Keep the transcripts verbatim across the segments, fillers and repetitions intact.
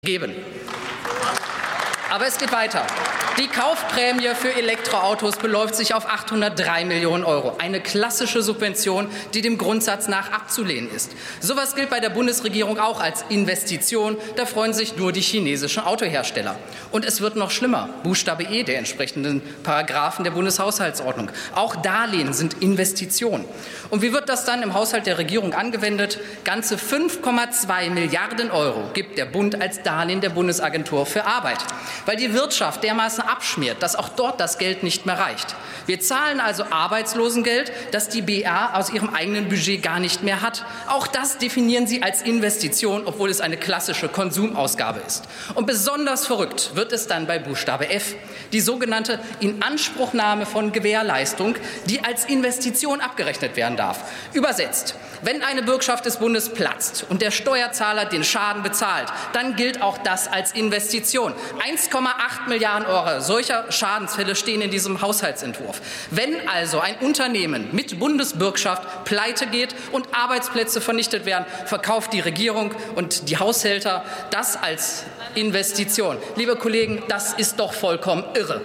geben. Aber es geht weiter. Die Kaufprämie für Elektroautos beläuft sich auf achthundertdrei Millionen Euro. Eine klassische Subvention, die dem Grundsatz nach abzulehnen ist. Sowas gilt bei der Bundesregierung auch als Investition. Da freuen sich nur die chinesischen Autohersteller. Und es wird noch schlimmer. Buchstabe E der entsprechenden Paragraphen der Bundeshaushaltsordnung. Auch Darlehen sind Investitionen. Und wie wird das dann im Haushalt der Regierung angewendet? Ganze fünf Komma zwei Milliarden Euro gibt der Bund als Darlehen der Bundesagentur für Arbeit. Weil die Wirtschaft dermaßen abschmiert, dass auch dort das Geld nicht mehr reicht. Wir zahlen also Arbeitslosengeld, das die B A aus ihrem eigenen Budget gar nicht mehr hat. Auch das definieren sie als Investition, obwohl es eine klassische Konsumausgabe ist. Und besonders verrückt wird es dann bei Buchstabe F, die sogenannte Inanspruchnahme von Gewährleistung, die als Investition abgerechnet werden darf. Übersetzt: Wenn eine Bürgschaft des Bundes platzt und der Steuerzahler den Schaden bezahlt, dann gilt auch das als Investition. eins Komma acht Milliarden Euro solcher Schadensfälle stehen in diesem Haushaltsentwurf. Wenn also ein Unternehmen mit Bundesbürgschaft pleite geht und Arbeitsplätze vernichtet werden, verkauft die Regierung und die Haushälter das als Investition. Liebe Kollegen, das ist doch vollkommen irre.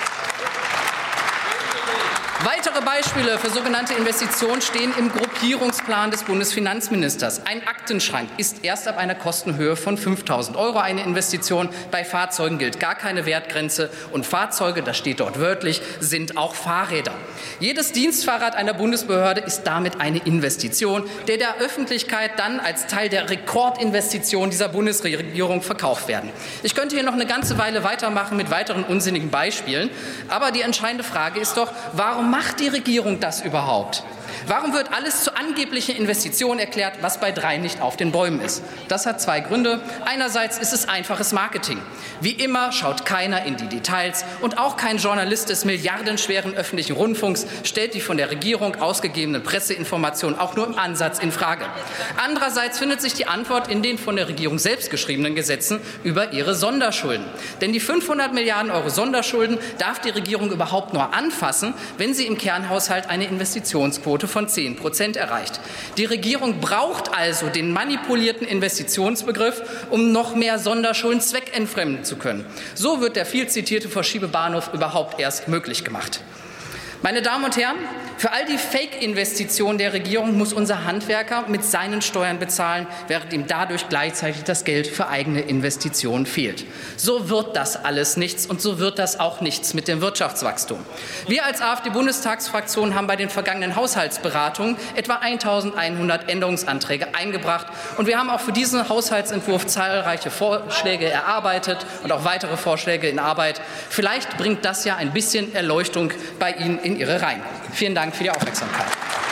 Weitere Beispiele für sogenannte Investitionen stehen im Gruppierungsplan des Bundesfinanzministers. Ein Aktenschrank ist erst ab einer Kostenhöhe von fünftausend Euro eine Investition. Bei Fahrzeugen gilt gar keine Wertgrenze. Und Fahrzeuge, das steht dort wörtlich, sind auch Fahrräder. Jedes Dienstfahrrad einer Bundesbehörde ist damit eine Investition, der der Öffentlichkeit dann als Teil der Rekordinvestition dieser Bundesregierung verkauft werden. Ich könnte hier noch eine ganze Weile weitermachen mit weiteren unsinnigen Beispielen. Aber die entscheidende Frage ist doch, warum macht die Regierung das überhaupt? Warum wird alles zu angeblichen Investitionen erklärt, was bei drei nicht auf den Bäumen ist? Das hat zwei Gründe. Einerseits ist es einfaches Marketing. Wie immer schaut keiner in die Details und auch kein Journalist des milliardenschweren öffentlichen Rundfunks stellt die von der Regierung ausgegebenen Presseinformationen auch nur im Ansatz in Frage. Andererseits findet sich die Antwort in den von der Regierung selbst geschriebenen Gesetzen über ihre Sonderschulden. Denn die fünfhundert Milliarden Euro Sonderschulden darf die Regierung überhaupt nur anfassen, wenn sie im Kernhaushalt eine Investitionsquote von zehn Prozent erreicht. Die Regierung braucht also den manipulierten Investitionsbegriff, um noch mehr Sonderschulden zweckentfremden zu können. So wird der viel zitierte Verschiebebahnhof überhaupt erst möglich gemacht. Meine Damen und Herren, für all die Fake-Investitionen der Regierung muss unser Handwerker mit seinen Steuern bezahlen, während ihm dadurch gleichzeitig das Geld für eigene Investitionen fehlt. So wird das alles nichts und so wird das auch nichts mit dem Wirtschaftswachstum. Wir als AfD-Bundestagsfraktion haben bei den vergangenen Haushaltsberatungen etwa eintausendeinhundert Änderungsanträge eingebracht und wir haben auch für diesen Haushaltsentwurf zahlreiche Vorschläge erarbeitet und auch weitere Vorschläge in Arbeit. Vielleicht bringt das ja ein bisschen Erleuchtung bei Ihnen in Ihre Reihen. Vielen Dank für die Aufmerksamkeit.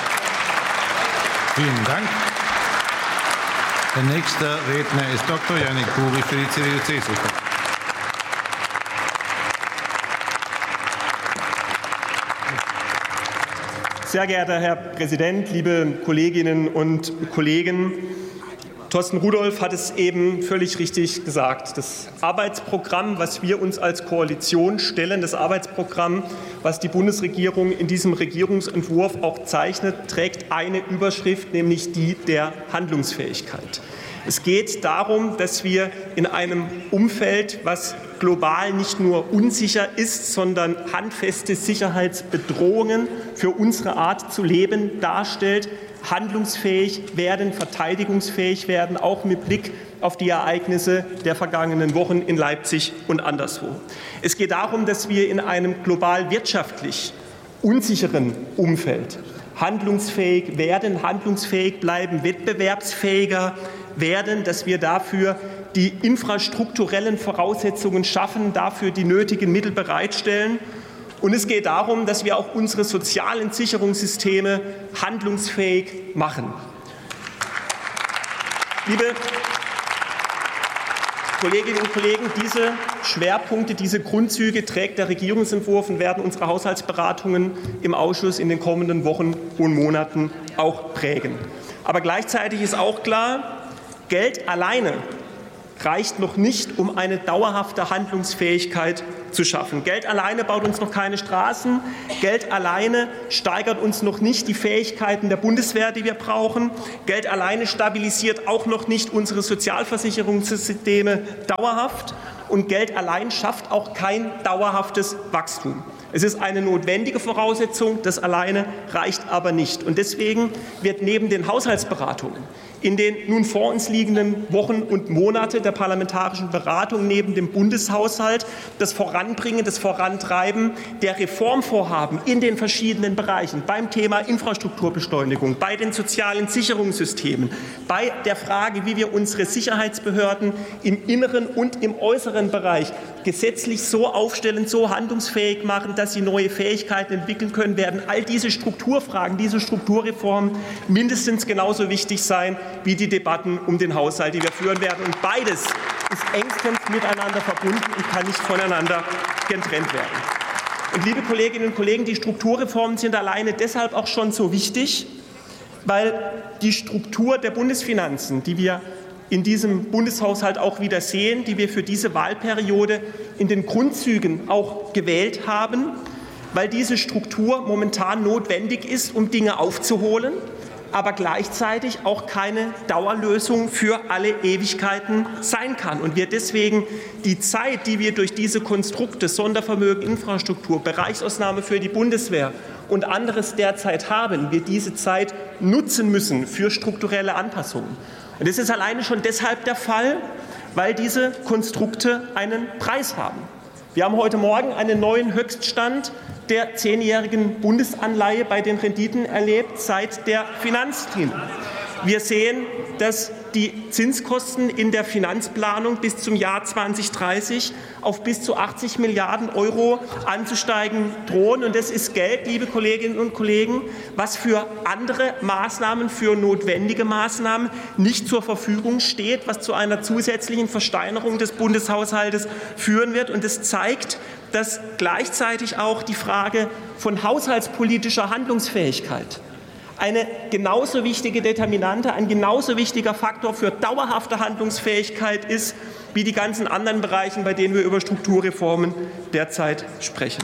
Vielen Dank. Der nächste Redner ist Doktor Yannick Buri für die C D U-C S U. Sehr geehrter Herr Präsident, liebe Kolleginnen und Kollegen! Thorsten Rudolph hat es eben völlig richtig gesagt. Das Arbeitsprogramm, was wir uns als Koalition stellen, das Arbeitsprogramm, was die Bundesregierung in diesem Regierungsentwurf auch zeichnet, trägt eine Überschrift, nämlich die der Handlungsfähigkeit. Es geht darum, dass wir in einem Umfeld, was global nicht nur unsicher ist, sondern handfeste Sicherheitsbedrohungen für unsere Art zu leben darstellt, handlungsfähig werden, verteidigungsfähig werden, auch mit Blick auf die Ereignisse der vergangenen Wochen in Leipzig und anderswo. Es geht darum, dass wir in einem global wirtschaftlich unsicheren Umfeld handlungsfähig werden, handlungsfähig bleiben, wettbewerbsfähiger werden, dass wir dafür die infrastrukturellen Voraussetzungen schaffen, dafür die nötigen Mittel bereitstellen. Und es geht darum, dass wir auch unsere sozialen Sicherungssysteme handlungsfähig machen. Liebe Kolleginnen und Kollegen, diese Schwerpunkte, diese Grundzüge trägt der Regierungsentwurf und werden unsere Haushaltsberatungen im Ausschuss in den kommenden Wochen und Monaten auch prägen. Aber gleichzeitig ist auch klar, Geld alleine reicht noch nicht, um eine dauerhafte Handlungsfähigkeit zu schaffen. Geld alleine baut uns noch keine Straßen. Geld alleine steigert uns noch nicht die Fähigkeiten der Bundeswehr, die wir brauchen. Geld alleine stabilisiert auch noch nicht unsere Sozialversicherungssysteme dauerhaft. Und Geld allein schafft auch kein dauerhaftes Wachstum. Es ist eine notwendige Voraussetzung, das alleine reicht aber nicht. Und deswegen wird neben den Haushaltsberatungen in den nun vor uns liegenden Wochen und Monate der parlamentarischen Beratung neben dem Bundeshaushalt das Voranbringen, das Vorantreiben der Reformvorhaben in den verschiedenen Bereichen, beim Thema Infrastrukturbeschleunigung, bei den sozialen Sicherungssystemen, bei der Frage, wie wir unsere Sicherheitsbehörden im inneren und im äußeren Bereich gesetzlich so aufstellen, so handlungsfähig machen, dass sie neue Fähigkeiten entwickeln können, werden all diese Strukturfragen, diese Strukturreformen mindestens genauso wichtig sein wie die Debatten um den Haushalt, die wir führen werden. Und beides ist engstens miteinander verbunden und kann nicht voneinander getrennt werden. Und liebe Kolleginnen und Kollegen, die Strukturreformen sind alleine deshalb auch schon so wichtig, weil die Struktur der Bundesfinanzen, die wir in diesem Bundeshaushalt auch wieder sehen, die wir für diese Wahlperiode in den Grundzügen auch gewählt haben, weil diese Struktur momentan notwendig ist, um Dinge aufzuholen, aber gleichzeitig auch keine Dauerlösung für alle Ewigkeiten sein kann. Und wir deswegen die Zeit, die wir durch diese Konstrukte, Sondervermögen, Infrastruktur, Bereichsausnahme für die Bundeswehr und anderes derzeit haben, wir diese Zeit nutzen müssen für strukturelle Anpassungen. Und das ist alleine schon deshalb der Fall, weil diese Konstrukte einen Preis haben. Wir haben heute Morgen einen neuen Höchststand der zehnjährigen Bundesanleihe bei den Renditen erlebt seit der Finanzkrise. Wir sehen, dass die Zinskosten in der Finanzplanung bis zum Jahr zweitausenddreißig auf bis zu achtzig Milliarden Euro anzusteigen drohen. Und das ist Geld, liebe Kolleginnen und Kollegen, was für andere Maßnahmen, für notwendige Maßnahmen nicht zur Verfügung steht, was zu einer zusätzlichen Versteinerung des Bundeshaushaltes führen wird. Und es zeigt, dass gleichzeitig auch die Frage von haushaltspolitischer Handlungsfähigkeit eine genauso wichtige Determinante, ein genauso wichtiger Faktor für dauerhafte Handlungsfähigkeit ist, wie die ganzen anderen Bereiche, bei denen wir über Strukturreformen derzeit sprechen.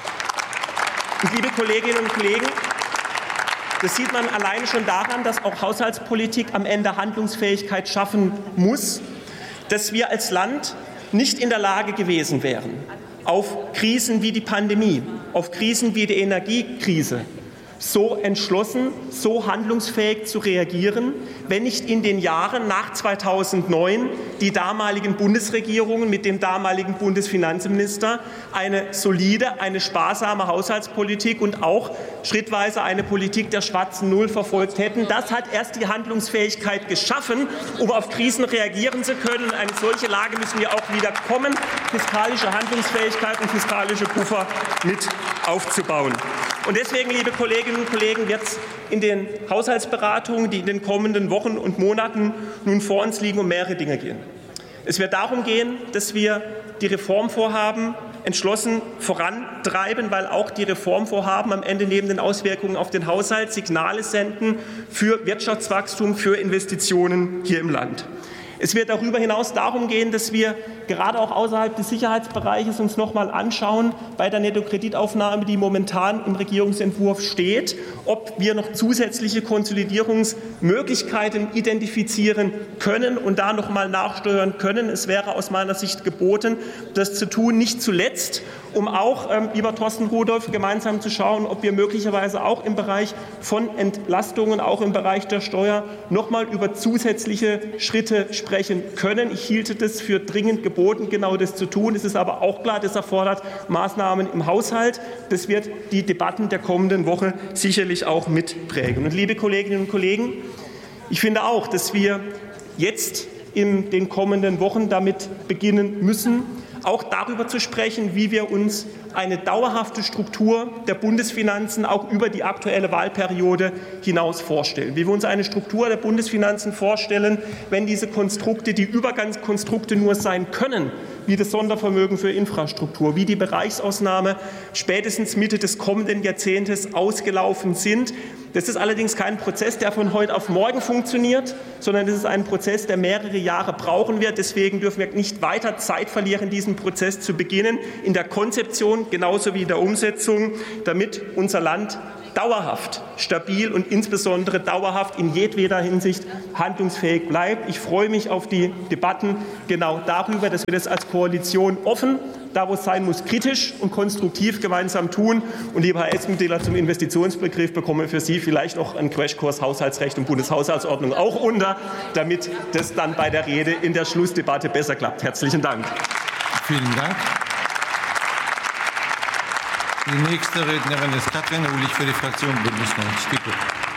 Und liebe Kolleginnen und Kollegen, das sieht man alleine schon daran, dass auch Haushaltspolitik am Ende Handlungsfähigkeit schaffen muss, dass wir als Land nicht in der Lage gewesen wären, auf Krisen wie die Pandemie, auf Krisen wie die Energiekrise, so entschlossen, so handlungsfähig zu reagieren, wenn nicht in den Jahren nach zweitausendneun die damaligen Bundesregierungen mit dem damaligen Bundesfinanzminister eine solide, eine sparsame Haushaltspolitik und auch schrittweise eine Politik der schwarzen Null verfolgt hätten. Das hat erst die Handlungsfähigkeit geschaffen, um auf Krisen reagieren zu können. In eine solche Lage müssen wir auch wieder kommen, fiskalische Handlungsfähigkeit und fiskalische Puffer mit aufzubauen. Und deswegen, liebe Kolleginnen und Kollegen, wird es in den Haushaltsberatungen, die in den kommenden Wochen und Monaten nun vor uns liegen, um mehrere Dinge gehen. Es wird darum gehen, dass wir die Reformvorhaben entschlossen vorantreiben, weil auch die Reformvorhaben am Ende neben den Auswirkungen auf den Haushalt Signale senden für Wirtschaftswachstum, für Investitionen hier im Land. Es wird darüber hinaus darum gehen, dass wir gerade auch außerhalb des Sicherheitsbereiches uns noch mal anschauen, bei der Nettokreditaufnahme, die momentan im Regierungsentwurf steht, ob wir noch zusätzliche Konsolidierungsmöglichkeiten identifizieren können und da noch mal nachsteuern können. Es wäre aus meiner Sicht geboten, das zu tun, nicht zuletzt, um auch, ähm, lieber Thorsten Rudolph, gemeinsam zu schauen, ob wir möglicherweise auch im Bereich von Entlastungen, auch im Bereich der Steuer, noch mal über zusätzliche Schritte sprechen können. Ich hielte das für dringend geboten, genau das zu tun. Es ist aber auch klar, das erfordert Maßnahmen im Haushalt. Das wird die Debatten der kommenden Woche sicherlich auch mitprägen. Und liebe Kolleginnen und Kollegen, ich finde auch, dass wir jetzt in den kommenden Wochen damit beginnen müssen, auch darüber zu sprechen, wie wir uns eine dauerhafte Struktur der Bundesfinanzen auch über die aktuelle Wahlperiode hinaus vorstellen. Wie wir uns eine Struktur der Bundesfinanzen vorstellen, wenn diese Konstrukte, die Übergangskonstrukte nur sein können, wie das Sondervermögen für Infrastruktur, wie die Bereichsausnahme spätestens Mitte des kommenden Jahrzehntes ausgelaufen sind. Das ist allerdings kein Prozess, der von heute auf morgen funktioniert, sondern das ist ein Prozess, der mehrere Jahre brauchen wird. Deswegen dürfen wir nicht weiter Zeit verlieren, diesen Prozess zu beginnen, in der Konzeption genauso wie in der Umsetzung, damit unser Land dauerhaft stabil und insbesondere dauerhaft in jedweder Hinsicht handlungsfähig bleibt. Ich freue mich auf die Debatten genau darüber, dass wir das als Koalition offen, da wo es sein muss, kritisch und konstruktiv gemeinsam tun. Und lieber Herr Espendiler, zum Investitionsbegriff bekomme für Sie vielleicht noch einen Crashkurs Haushaltsrecht und Bundeshaushaltsordnung auch unter, damit das dann bei der Rede in der Schlussdebatte besser klappt. Herzlichen Dank. Vielen Dank. Die nächste Rednerin ist Katrin Uhlich für die Fraktion Bündnis neunzig. Bitte.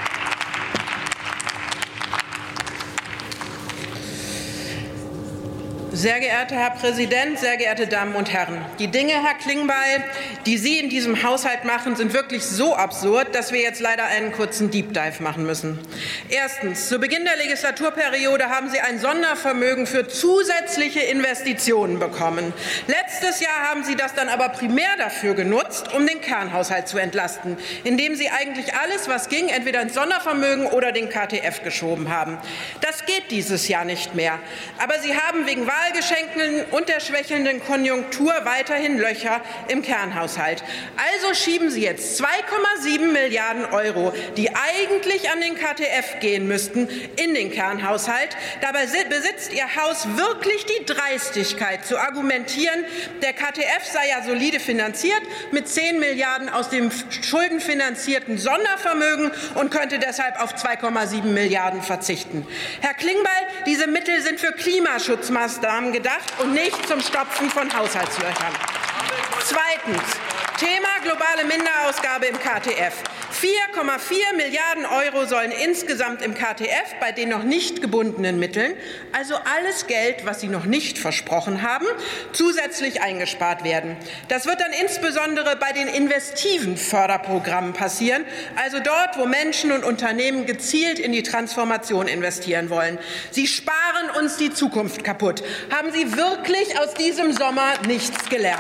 Sehr geehrter Herr Präsident, sehr geehrte Damen und Herren! Die Dinge, Herr Klingbeil, die Sie in diesem Haushalt machen, sind wirklich so absurd, dass wir jetzt leider einen kurzen Deep Dive machen müssen. Erstens. Zu Beginn der Legislaturperiode haben Sie ein Sondervermögen für zusätzliche Investitionen bekommen. Letztes Jahr haben Sie das dann aber primär dafür genutzt, um den Kernhaushalt zu entlasten, indem Sie eigentlich alles, was ging, entweder ins Sondervermögen oder den K T F geschoben haben. Das geht dieses Jahr nicht mehr. Aber Sie haben wegen Wahlgeschenken und der schwächelnden Konjunktur weiterhin Löcher im Kernhaushalt. Also schieben Sie jetzt zwei Komma sieben Milliarden Euro, die eigentlich an den K T F gehen müssten, in den Kernhaushalt. Dabei besitzt Ihr Haus wirklich die Dreistigkeit zu argumentieren, der K T F sei ja solide finanziert mit zehn Milliarden aus dem schuldenfinanzierten Sondervermögen und könnte deshalb auf zwei Komma sieben Milliarden verzichten. Herr Klingbeil, diese Mittel sind für Klimaschutzmaßnahmen gedacht und nicht zum Stopfen von Haushaltslöchern. Zweitens. Thema globale Minderausgabe im K T F. vier Komma vier Milliarden Euro sollen insgesamt im K T F bei den noch nicht gebundenen Mitteln, also alles Geld, was Sie noch nicht versprochen haben, zusätzlich eingespart werden. Das wird dann insbesondere bei den investiven Förderprogrammen passieren, also dort, wo Menschen und Unternehmen gezielt in die Transformation investieren wollen. Sie sparen uns die Zukunft kaputt. Haben Sie wirklich aus diesem Sommer nichts gelernt?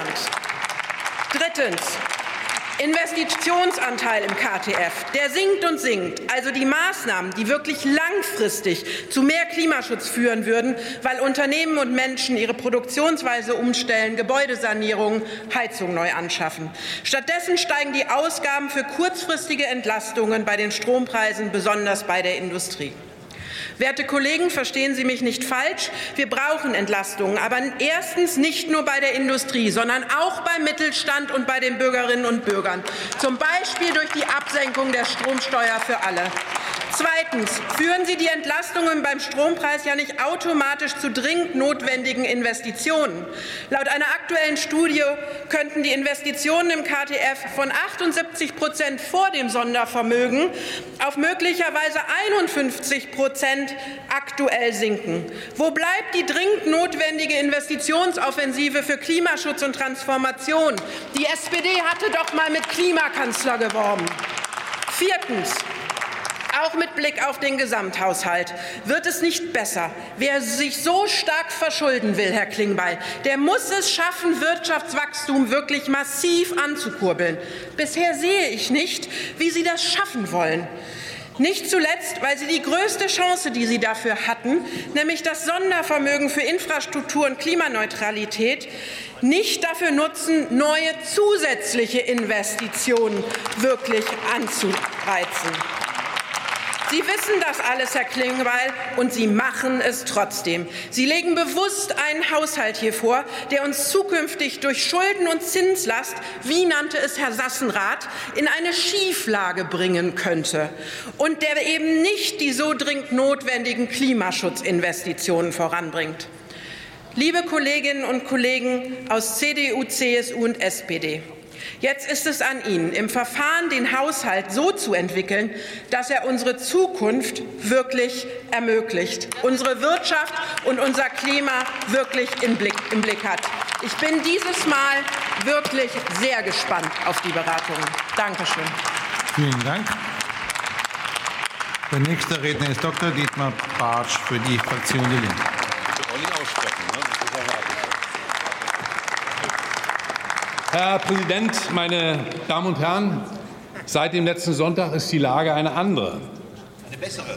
Drittens. Investitionsanteil im K T F, der sinkt und sinkt. Also die Maßnahmen, die wirklich langfristig zu mehr Klimaschutz führen würden, weil Unternehmen und Menschen ihre Produktionsweise umstellen, Gebäudesanierung, Heizung neu anschaffen. Stattdessen steigen die Ausgaben für kurzfristige Entlastungen bei den Strompreisen, besonders bei der Industrie. Werte Kollegen, verstehen Sie mich nicht falsch. Wir brauchen Entlastungen, aber erstens nicht nur bei der Industrie, sondern auch beim Mittelstand und bei den Bürgerinnen und Bürgern, zum Beispiel durch die Absenkung der Stromsteuer für alle. Zweitens führen Sie die Entlastungen beim Strompreis ja nicht automatisch zu dringend notwendigen Investitionen. Laut einer aktuellen Studie könnten die Investitionen im K T F von achtundsiebzig Prozent vor dem Sondervermögen auf möglicherweise einundfünfzig Prozent aktuell sinken. Wo bleibt die dringend notwendige Investitionsoffensive für Klimaschutz und Transformation? Die S P D hatte doch mal mit Klimakanzler geworben. Viertens. Auch mit Blick auf den Gesamthaushalt wird es nicht besser. Wer sich so stark verschulden will, Herr Klingbeil, der muss es schaffen, Wirtschaftswachstum wirklich massiv anzukurbeln. Bisher sehe ich nicht, wie Sie das schaffen wollen. Nicht zuletzt, weil Sie die größte Chance, die Sie dafür hatten, nämlich das Sondervermögen für Infrastruktur und Klimaneutralität, nicht dafür nutzen, neue zusätzliche Investitionen wirklich anzureizen. Sie wissen das alles, Herr Klingbeil, und Sie machen es trotzdem. Sie legen bewusst einen Haushalt hier vor, der uns zukünftig durch Schulden- und Zinslast, wie nannte es Herr Sassenrath, in eine Schieflage bringen könnte und der eben nicht die so dringend notwendigen Klimaschutzinvestitionen voranbringt. Liebe Kolleginnen und Kollegen aus C D U, C S U und S P D, jetzt ist es an Ihnen, im Verfahren den Haushalt so zu entwickeln, dass er unsere Zukunft wirklich ermöglicht, unsere Wirtschaft und unser Klima wirklich im Blick, im Blick hat. Ich bin dieses Mal wirklich sehr gespannt auf die Beratungen. Dankeschön. Vielen Dank. Der nächste Redner ist Doktor Dietmar Bartsch für die Fraktion Die Linke. Herr Präsident, meine Damen und Herren! Seit dem letzten Sonntag ist die Lage eine andere. Eine bessere.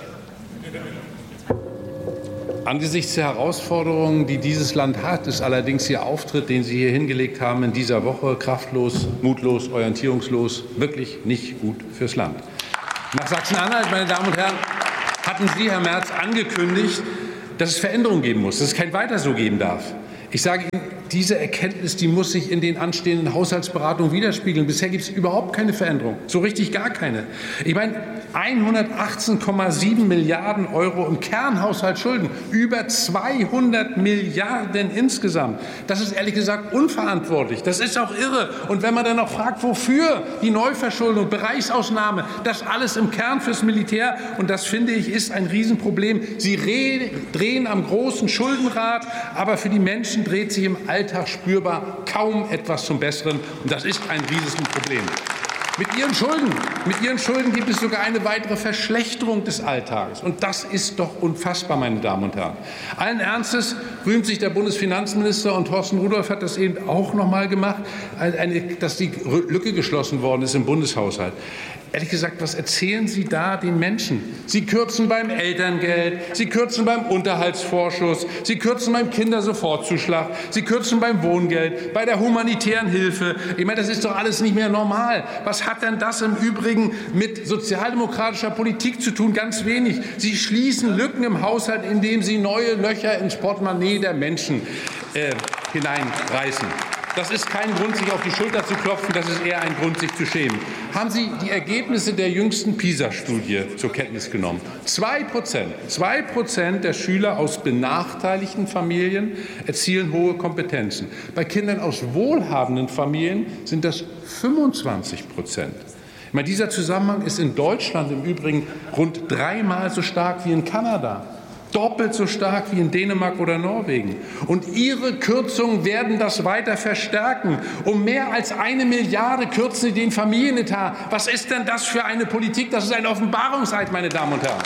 Angesichts der Herausforderungen, die dieses Land hat, ist allerdings Ihr Auftritt, den Sie hier hingelegt haben, in dieser Woche kraftlos, mutlos, orientierungslos, wirklich nicht gut fürs Land. Nach Sachsen-Anhalt, meine Damen und Herren, hatten Sie, Herr Merz, angekündigt, dass es Veränderungen geben muss, dass es kein Weiter so geben darf. Ich sage Ihnen, diese Erkenntnis, die muss sich in den anstehenden Haushaltsberatungen widerspiegeln. Bisher gibt es überhaupt keine Veränderung, so richtig gar keine. Ich meine, hundertachtzehn Komma sieben Milliarden Euro im Kernhaushalt Schulden, über zweihundert Milliarden insgesamt. Das ist ehrlich gesagt unverantwortlich. Das ist auch irre. Und wenn man dann noch fragt, wofür die Neuverschuldung, Bereichsausnahme, das alles im Kern fürs Militär, und das finde ich ist ein Riesenproblem. Sie drehen am großen Schuldenrad, aber für die Menschen dreht sich im Alltag spürbar kaum etwas zum Besseren. Und das ist ein Riesenproblem. Mit Ihren Schulden, mit Ihren Schulden gibt es sogar eine weitere Verschlechterung des Alltags. Und das ist doch unfassbar, meine Damen und Herren. Allen Ernstes rühmt sich der Bundesfinanzminister, und Thorsten Rudolph hat das eben auch noch mal gemacht, eine, dass die Lücke geschlossen worden ist im Bundeshaushalt. Ehrlich gesagt, was erzählen Sie da den Menschen? Sie kürzen beim Elterngeld, Sie kürzen beim Unterhaltsvorschuss, Sie kürzen beim Kindersofortzuschlag, Sie kürzen beim Wohngeld, bei der humanitären Hilfe. Ich meine, das ist doch alles nicht mehr normal. Was hat denn das im Übrigen mit sozialdemokratischer Politik zu tun? Ganz wenig. Sie schließen Lücken im Haushalt, indem Sie neue Löcher ins Portemonnaie der Menschen äh, hineinreißen. Das ist kein Grund, sich auf die Schulter zu klopfen, das ist eher ein Grund, sich zu schämen. Haben Sie die Ergebnisse der jüngsten PISA-Studie zur Kenntnis genommen? Zwei Prozent, zwei Prozent der Schüler aus benachteiligten Familien erzielen hohe Kompetenzen. Bei Kindern aus wohlhabenden Familien sind das fünfundzwanzig Prozent. Ich meine, dieser Zusammenhang ist in Deutschland im Übrigen rund dreimal so stark wie in Kanada. Doppelt so stark wie in Dänemark oder Norwegen. Und Ihre Kürzungen werden das weiter verstärken. Um mehr als eine Milliarde kürzen Sie den Familienetat. Was ist denn das für eine Politik? Das ist ein Offenbarungseid, meine Damen und Herren.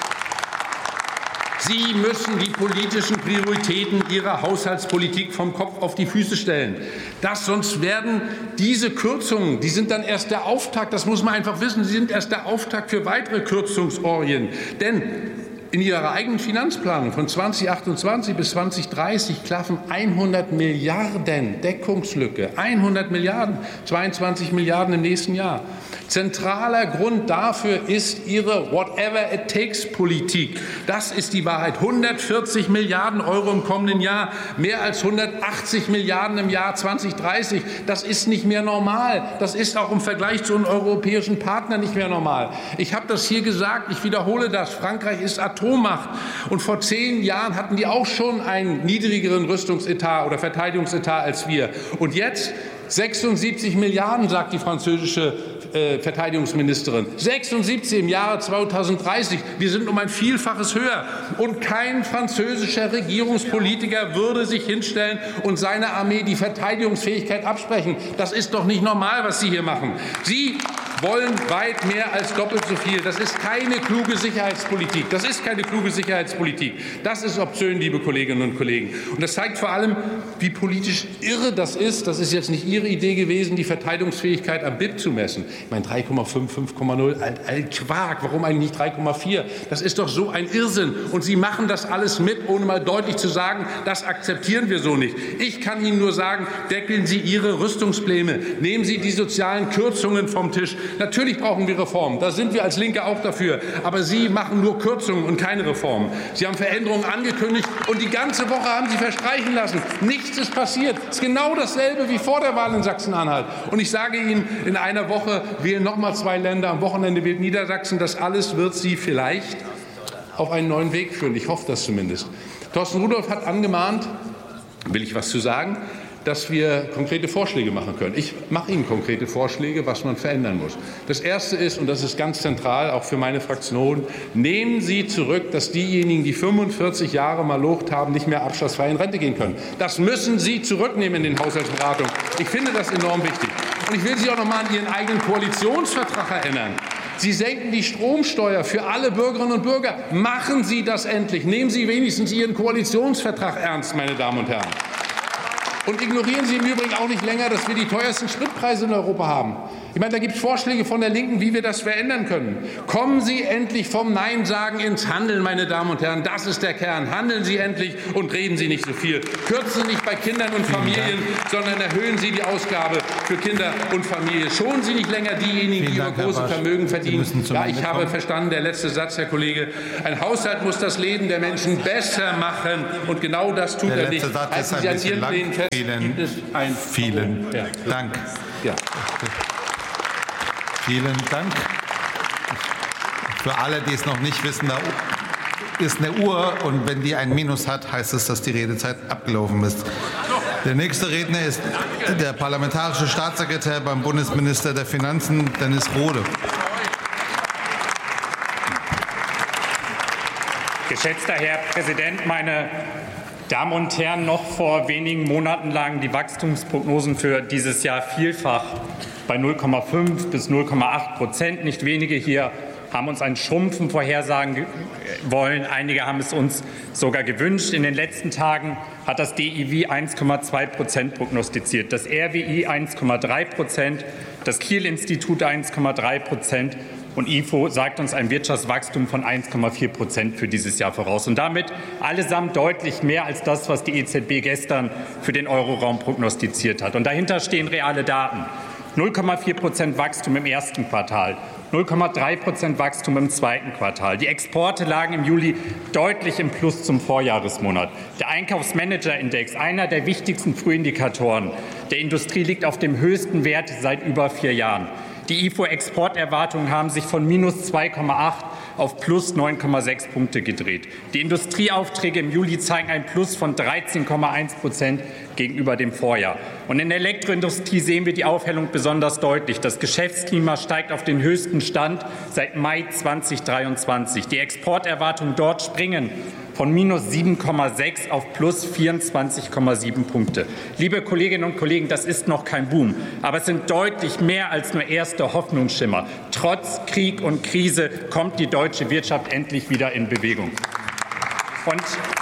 Sie müssen die politischen Prioritäten Ihrer Haushaltspolitik vom Kopf auf die Füße stellen. Das, sonst werden diese Kürzungen, die sind dann erst der Auftakt, das muss man einfach wissen, sie sind erst der Auftakt für weitere Kürzungsorgien. Denn in Ihrer eigenen Finanzplanung von zweitausendachtundzwanzig bis zweitausenddreißig klaffen hundert Milliarden Deckungslücke. hundert Milliarden, zweiundzwanzig Milliarden im nächsten Jahr. Zentraler Grund dafür ist Ihre Whatever-it-takes-Politik. Das ist die Wahrheit. hundertvierzig Milliarden Euro im kommenden Jahr, mehr als hundertachtzig Milliarden im Jahr zweitausenddreißig. Das ist nicht mehr normal. Das ist auch im Vergleich zu unseren europäischen Partnern nicht mehr normal. Ich habe das hier gesagt, ich wiederhole das. Frankreich ist Atommacht. Und vor zehn Jahren hatten die auch schon einen niedrigeren Rüstungsetat oder Verteidigungsetat als wir. Und jetzt sechsundsiebzig Milliarden, sagt die französische äh, Verteidigungsministerin. sechsundsiebzig im Jahre zweitausenddreißig. Wir sind um ein Vielfaches höher. Und kein französischer Regierungspolitiker würde sich hinstellen und seiner Armee die Verteidigungsfähigkeit absprechen. Das ist doch nicht normal, was Sie hier machen. Sie wollen weit mehr als doppelt so viel. Das ist keine kluge Sicherheitspolitik. Das ist keine kluge Sicherheitspolitik. Das ist obszön, liebe Kolleginnen und Kollegen. Und das zeigt vor allem, wie politisch irre das ist. Das ist jetzt nicht Ihre Idee gewesen, die Verteidigungsfähigkeit am B I P zu messen. Ich meine, drei Komma fünf, fünf Komma null, all, all Quark. Warum eigentlich nicht drei Komma vier? Das ist doch so ein Irrsinn. Und Sie machen das alles mit, ohne mal deutlich zu sagen, das akzeptieren wir so nicht. Ich kann Ihnen nur sagen, deckeln Sie Ihre Rüstungspläne. Nehmen Sie die sozialen Kürzungen vom Tisch. Natürlich brauchen wir Reformen. Da sind wir als Linke auch dafür. Aber Sie machen nur Kürzungen und keine Reformen. Sie haben Veränderungen angekündigt und die ganze Woche haben Sie verstreichen lassen. Nichts ist passiert. Es ist genau dasselbe wie vor der Wahl in Sachsen-Anhalt. Und ich sage Ihnen, in einer Woche wählen noch mal zwei Länder. Am Wochenende wählt Niedersachsen. Das alles wird Sie vielleicht auf einen neuen Weg führen. Ich hoffe das zumindest. Thorsten Rudolph hat angemahnt, will ich was zu sagen, dass wir konkrete Vorschläge machen können. Ich mache Ihnen konkrete Vorschläge, was man verändern muss. Das Erste ist, und das ist ganz zentral, auch für meine Fraktion, nehmen Sie zurück, dass diejenigen, die fünfundvierzig Jahre mal locht haben, nicht mehr abschlagsfrei in Rente gehen können. Das müssen Sie zurücknehmen in den Haushaltsberatungen. Ich finde das enorm wichtig. Und ich will Sie auch noch mal an Ihren eigenen Koalitionsvertrag erinnern. Sie senken die Stromsteuer für alle Bürgerinnen und Bürger. Machen Sie das endlich. Nehmen Sie wenigstens Ihren Koalitionsvertrag ernst, meine Damen und Herren. Und ignorieren Sie im Übrigen auch nicht länger, dass wir die teuersten Spritpreise in Europa haben. Ich meine, da gibt es Vorschläge von der Linken, wie wir das verändern können. Kommen Sie endlich vom Nein-Sagen ins Handeln, meine Damen und Herren. Das ist der Kern. Handeln Sie endlich und reden Sie nicht so viel. Kürzen Sie nicht bei Kindern und Familien, sondern erhöhen Sie die Ausgabe für Kinder und Familie. Schonen Sie nicht länger diejenigen, die über große Vermögen verdienen. Ja, ich habe verstanden, der letzte Satz, Herr Kollege. Ein Haushalt muss das Leben der Menschen besser machen. Und genau das tut er nicht. Halten Sie an Ihren Plänen fest. Vielen, vielen ja. Dank. Ja. Vielen Dank. Für alle, die es noch nicht wissen, da ist eine Uhr und wenn die ein Minus hat, heißt es, dass die Redezeit abgelaufen ist. Der nächste Redner ist der parlamentarische Staatssekretär beim Bundesminister der Finanzen, Dennis Rohde. Geschätzter Herr Präsident, meine Damen und Herren, noch vor wenigen Monaten lagen die Wachstumsprognosen für dieses Jahr vielfach bei null Komma fünf bis null Komma acht Prozent. Nicht wenige hier haben uns ein Schrumpfen vorhersagen wollen. Einige haben es uns sogar gewünscht. In den letzten Tagen hat das D I W eins Komma zwei Prozent prognostiziert, das R W I eins Komma drei Prozent, das Kiel-Institut eins Komma drei Prozent und I F O sagt uns ein Wirtschaftswachstum von eins Komma vier Prozent für dieses Jahr voraus. Und damit allesamt deutlich mehr als das, was die E Z B gestern für den Euroraum prognostiziert hat. Und dahinter stehen reale Daten. null Komma vier Prozent Wachstum im ersten Quartal, null Komma drei Prozent Wachstum im zweiten Quartal. Die Exporte lagen im Juli deutlich im Plus zum Vorjahresmonat. Der Einkaufsmanagerindex, einer der wichtigsten Frühindikatoren der Industrie, liegt auf dem höchsten Wert seit über vier Jahren. Die I F O-Exporterwartungen haben sich von minus zwei Komma acht auf plus neun Komma sechs Punkte gedreht. Die Industrieaufträge im Juli zeigen ein Plus von dreizehn Komma eins Prozent gegenüber dem Vorjahr. Und in der Elektroindustrie sehen wir die Aufhellung besonders deutlich. Das Geschäftsklima steigt auf den höchsten Stand seit Mai zweitausenddreiundzwanzig. Die Exporterwartungen dort springen von minus sieben Komma sechs auf plus vierundzwanzig Komma sieben Punkte. Liebe Kolleginnen und Kollegen, das ist noch kein Boom, aber es sind deutlich mehr als nur erste Hoffnungsschimmer. Trotz Krieg und Krise kommt die deutsche Wirtschaft endlich wieder in Bewegung. Und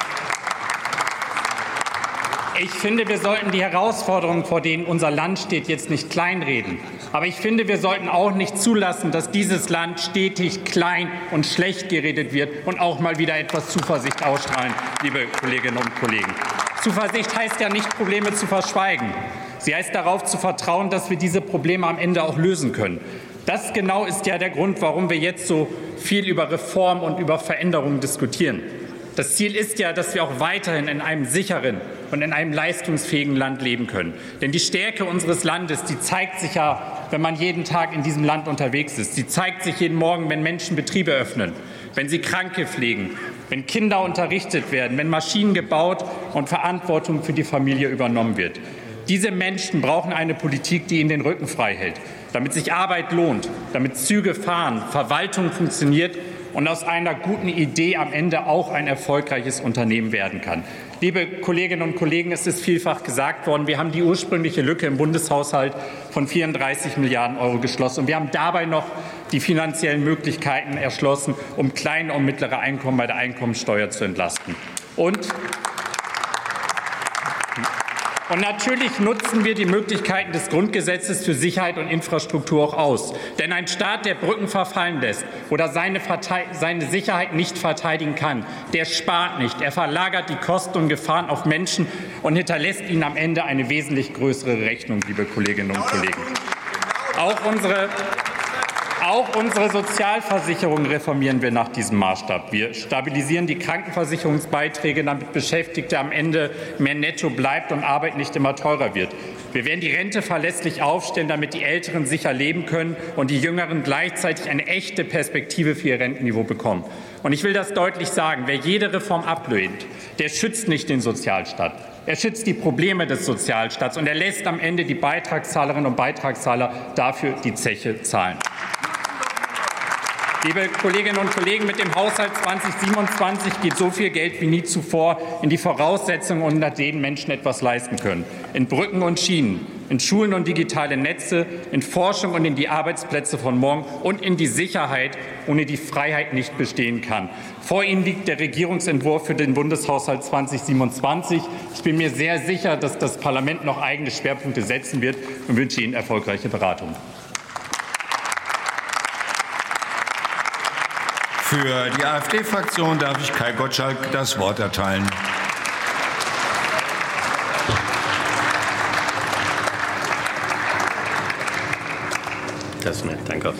ich finde, wir sollten die Herausforderungen, vor denen unser Land steht, jetzt nicht kleinreden. Aber ich finde, wir sollten auch nicht zulassen, dass dieses Land stetig klein und schlecht geredet wird und auch mal wieder etwas Zuversicht ausstrahlen, liebe Kolleginnen und Kollegen. Zuversicht heißt ja nicht, Probleme zu verschweigen. Sie heißt darauf zu vertrauen, dass wir diese Probleme am Ende auch lösen können. Das genau ist ja der Grund, warum wir jetzt so viel über Reform und über Veränderungen diskutieren. Das Ziel ist ja, dass wir auch weiterhin in einem sicheren und in einem leistungsfähigen Land leben können. Denn die Stärke unseres Landes, die zeigt sich ja, wenn man jeden Tag in diesem Land unterwegs ist. Sie zeigt sich jeden Morgen, wenn Menschen Betriebe öffnen, wenn sie Kranke pflegen, wenn Kinder unterrichtet werden, wenn Maschinen gebaut und Verantwortung für die Familie übernommen wird. Diese Menschen brauchen eine Politik, die ihnen den Rücken frei hält, damit sich Arbeit lohnt, damit Züge fahren, Verwaltung funktioniert und aus einer guten Idee am Ende auch ein erfolgreiches Unternehmen werden kann. Liebe Kolleginnen und Kollegen, es ist vielfach gesagt worden, wir haben die ursprüngliche Lücke im Bundeshaushalt von vierunddreißig Milliarden Euro geschlossen. Und wir haben dabei noch die finanziellen Möglichkeiten erschlossen, um kleine und mittlere Einkommen bei der Einkommensteuer zu entlasten. Und Und natürlich nutzen wir die Möglichkeiten des Grundgesetzes für Sicherheit und Infrastruktur auch aus. Denn ein Staat, der Brücken verfallen lässt oder seine, seine Sicherheit nicht verteidigen kann, der spart nicht. Er verlagert die Kosten und Gefahren auf Menschen und hinterlässt ihnen am Ende eine wesentlich größere Rechnung, liebe Kolleginnen und Kollegen. Auch unsere Auch unsere Sozialversicherung reformieren wir nach diesem Maßstab. Wir stabilisieren die Krankenversicherungsbeiträge, damit Beschäftigte am Ende mehr netto bleibt und Arbeit nicht immer teurer wird. Wir werden die Rente verlässlich aufstellen, damit die Älteren sicher leben können und die Jüngeren gleichzeitig eine echte Perspektive für ihr Rentenniveau bekommen. Und ich will das deutlich sagen, wer jede Reform ablehnt, der schützt nicht den Sozialstaat. Er schützt die Probleme des Sozialstaats, und er lässt am Ende die Beitragszahlerinnen und Beitragszahler dafür die Zeche zahlen. Liebe Kolleginnen und Kollegen, mit dem Haushalt zweitausendsiebenundzwanzig geht so viel Geld wie nie zuvor in die Voraussetzungen, unter denen Menschen etwas leisten können. In Brücken und Schienen, in Schulen und digitale Netze, in Forschung und in die Arbeitsplätze von morgen und in die Sicherheit, ohne die Freiheit nicht bestehen kann. Vor Ihnen liegt der Regierungsentwurf für den Bundeshaushalt zweitausendsiebenundzwanzig. Ich bin mir sehr sicher, dass das Parlament noch eigene Schwerpunkte setzen wird, und wünsche Ihnen erfolgreiche Beratung. Für die AfD-Fraktion darf ich Kai Gottschalk das Wort erteilen. Das ist nett, danke.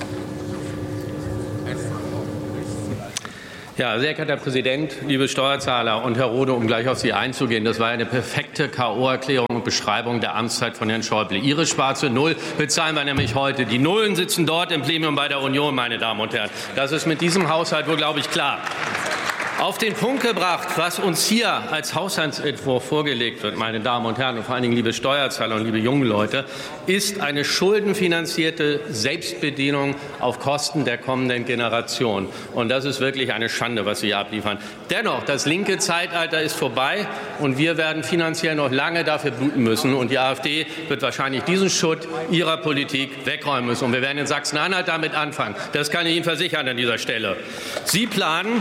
Ja, sehr geehrter Herr Präsident, liebe Steuerzahler und Herr Rohde, um gleich auf Sie einzugehen, das war eine perfekte K O-Erklärung und Beschreibung der Amtszeit von Herrn Schäuble. Ihre schwarze Null bezahlen wir nämlich heute. Die Nullen sitzen dort im Plenum bei der Union, meine Damen und Herren. Das ist mit diesem Haushalt wohl, glaube ich, klar. Auf den Punkt gebracht, was uns hier als Haushaltsentwurf vorgelegt wird, meine Damen und Herren, und vor allen Dingen liebe Steuerzahler und liebe junge Leute, ist eine schuldenfinanzierte Selbstbedienung auf Kosten der kommenden Generation. Und das ist wirklich eine Schande, was Sie hier abliefern. Dennoch, das linke Zeitalter ist vorbei, und wir werden finanziell noch lange dafür bluten müssen. Und die AfD wird wahrscheinlich diesen Schutt ihrer Politik wegräumen müssen. Und wir werden in Sachsen-Anhalt damit anfangen. Das kann ich Ihnen versichern an dieser Stelle. Sie planen,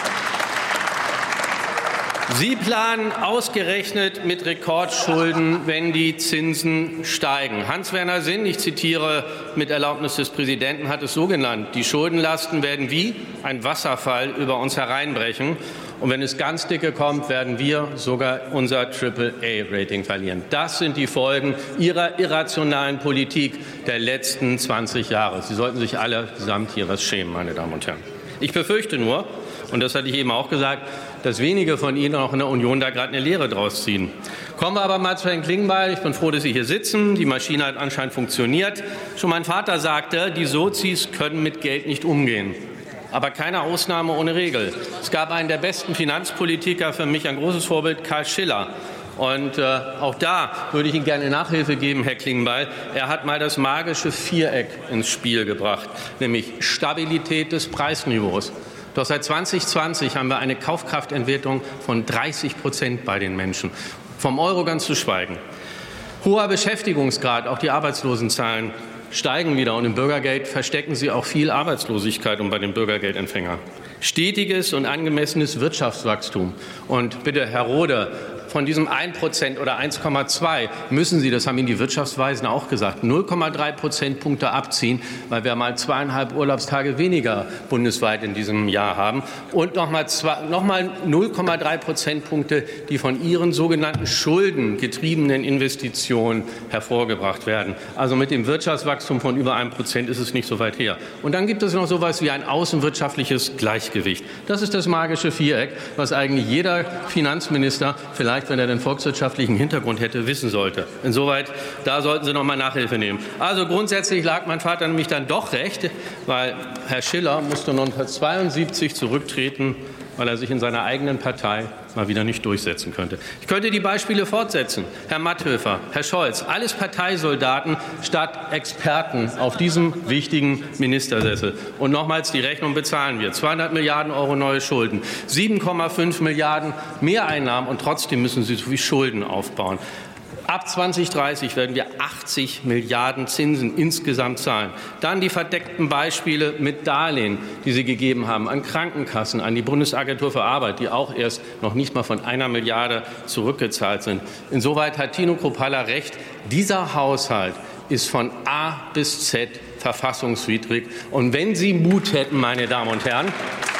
Sie planen ausgerechnet mit Rekordschulden, wenn die Zinsen steigen. Hans-Werner Sinn, ich zitiere mit Erlaubnis des Präsidenten, hat es so genannt: Die Schuldenlasten werden wie ein Wasserfall über uns hereinbrechen. Und wenn es ganz dicke kommt, werden wir sogar unser Triple A Rating verlieren. Das sind die Folgen Ihrer irrationalen Politik der letzten zwanzig Jahre. Sie sollten sich alle gesamt hier was schämen, meine Damen und Herren. Ich befürchte nur, und das hatte ich eben auch gesagt, dass wenige von Ihnen auch in der Union da gerade eine Lehre draus ziehen. Kommen wir aber mal zu Herrn Klingbeil. Ich bin froh, dass Sie hier sitzen. Die Maschine hat anscheinend funktioniert. Schon mein Vater sagte, die Sozis können mit Geld nicht umgehen. Aber keine Ausnahme ohne Regel. Es gab einen der besten Finanzpolitiker, für mich ein großes Vorbild, Karl Schiller. Und äh, auch da würde ich Ihnen gerne Nachhilfe geben, Herr Klingbeil. Er hat mal das magische Viereck ins Spiel gebracht, nämlich Stabilität des Preisniveaus. Doch seit zweitausendzwanzig haben wir eine Kaufkraftentwertung von dreißig Prozent bei den Menschen. Vom Euro ganz zu schweigen. Hoher Beschäftigungsgrad, auch die Arbeitslosenzahlen steigen wieder. Und im Bürgergeld verstecken sie auch viel Arbeitslosigkeit und bei den Bürgergeldempfängern. Stetiges und angemessenes Wirtschaftswachstum. Und bitte, Herr Rohde, von diesem ein Prozent oder eins Komma zwei müssen Sie, das haben Ihnen die Wirtschaftsweisen auch gesagt, null Komma drei Prozentpunkte abziehen, weil wir mal zweieinhalb Urlaubstage weniger bundesweit in diesem Jahr haben. Und noch mal, noch mal null Komma drei Prozentpunkte, die von Ihren sogenannten schuldengetriebenen Investitionen hervorgebracht werden. Also mit dem Wirtschaftswachstum von über einem Prozent ist es nicht so weit her. Und dann gibt es noch so etwas wie ein außenwirtschaftliches Gleichgewicht. Das ist das magische Viereck, was eigentlich jeder Finanzminister vielleicht, wenn er den volkswirtschaftlichen Hintergrund hätte, wissen sollte. Insoweit, da sollten Sie noch mal Nachhilfe nehmen. Also grundsätzlich lag mein Vater nämlich dann doch recht, weil Herr Schiller musste neunzehnhundertzweiundsiebzig zurücktreten, weil er sich in seiner eigenen Partei mal wieder nicht durchsetzen könnte. Ich könnte die Beispiele fortsetzen. Herr Matthöfer, Herr Scholz, alles Parteisoldaten statt Experten auf diesem wichtigen Ministersessel. Und nochmals, die Rechnung bezahlen wir. zweihundert Milliarden Euro neue Schulden, sieben Komma fünf Milliarden Mehreinnahmen, und trotzdem müssen Sie so viel Schulden aufbauen. Ab zweitausenddreißig werden wir achtzig Milliarden Zinsen insgesamt zahlen. Dann die verdeckten Beispiele mit Darlehen, die Sie gegeben haben an Krankenkassen, an die Bundesagentur für Arbeit, die auch erst noch nicht mal von einer Milliarde zurückgezahlt sind. Insoweit hat Tino Kruppalla recht. Dieser Haushalt ist von A bis Z verfassungswidrig. Und wenn Sie Mut hätten, meine Damen und Herren,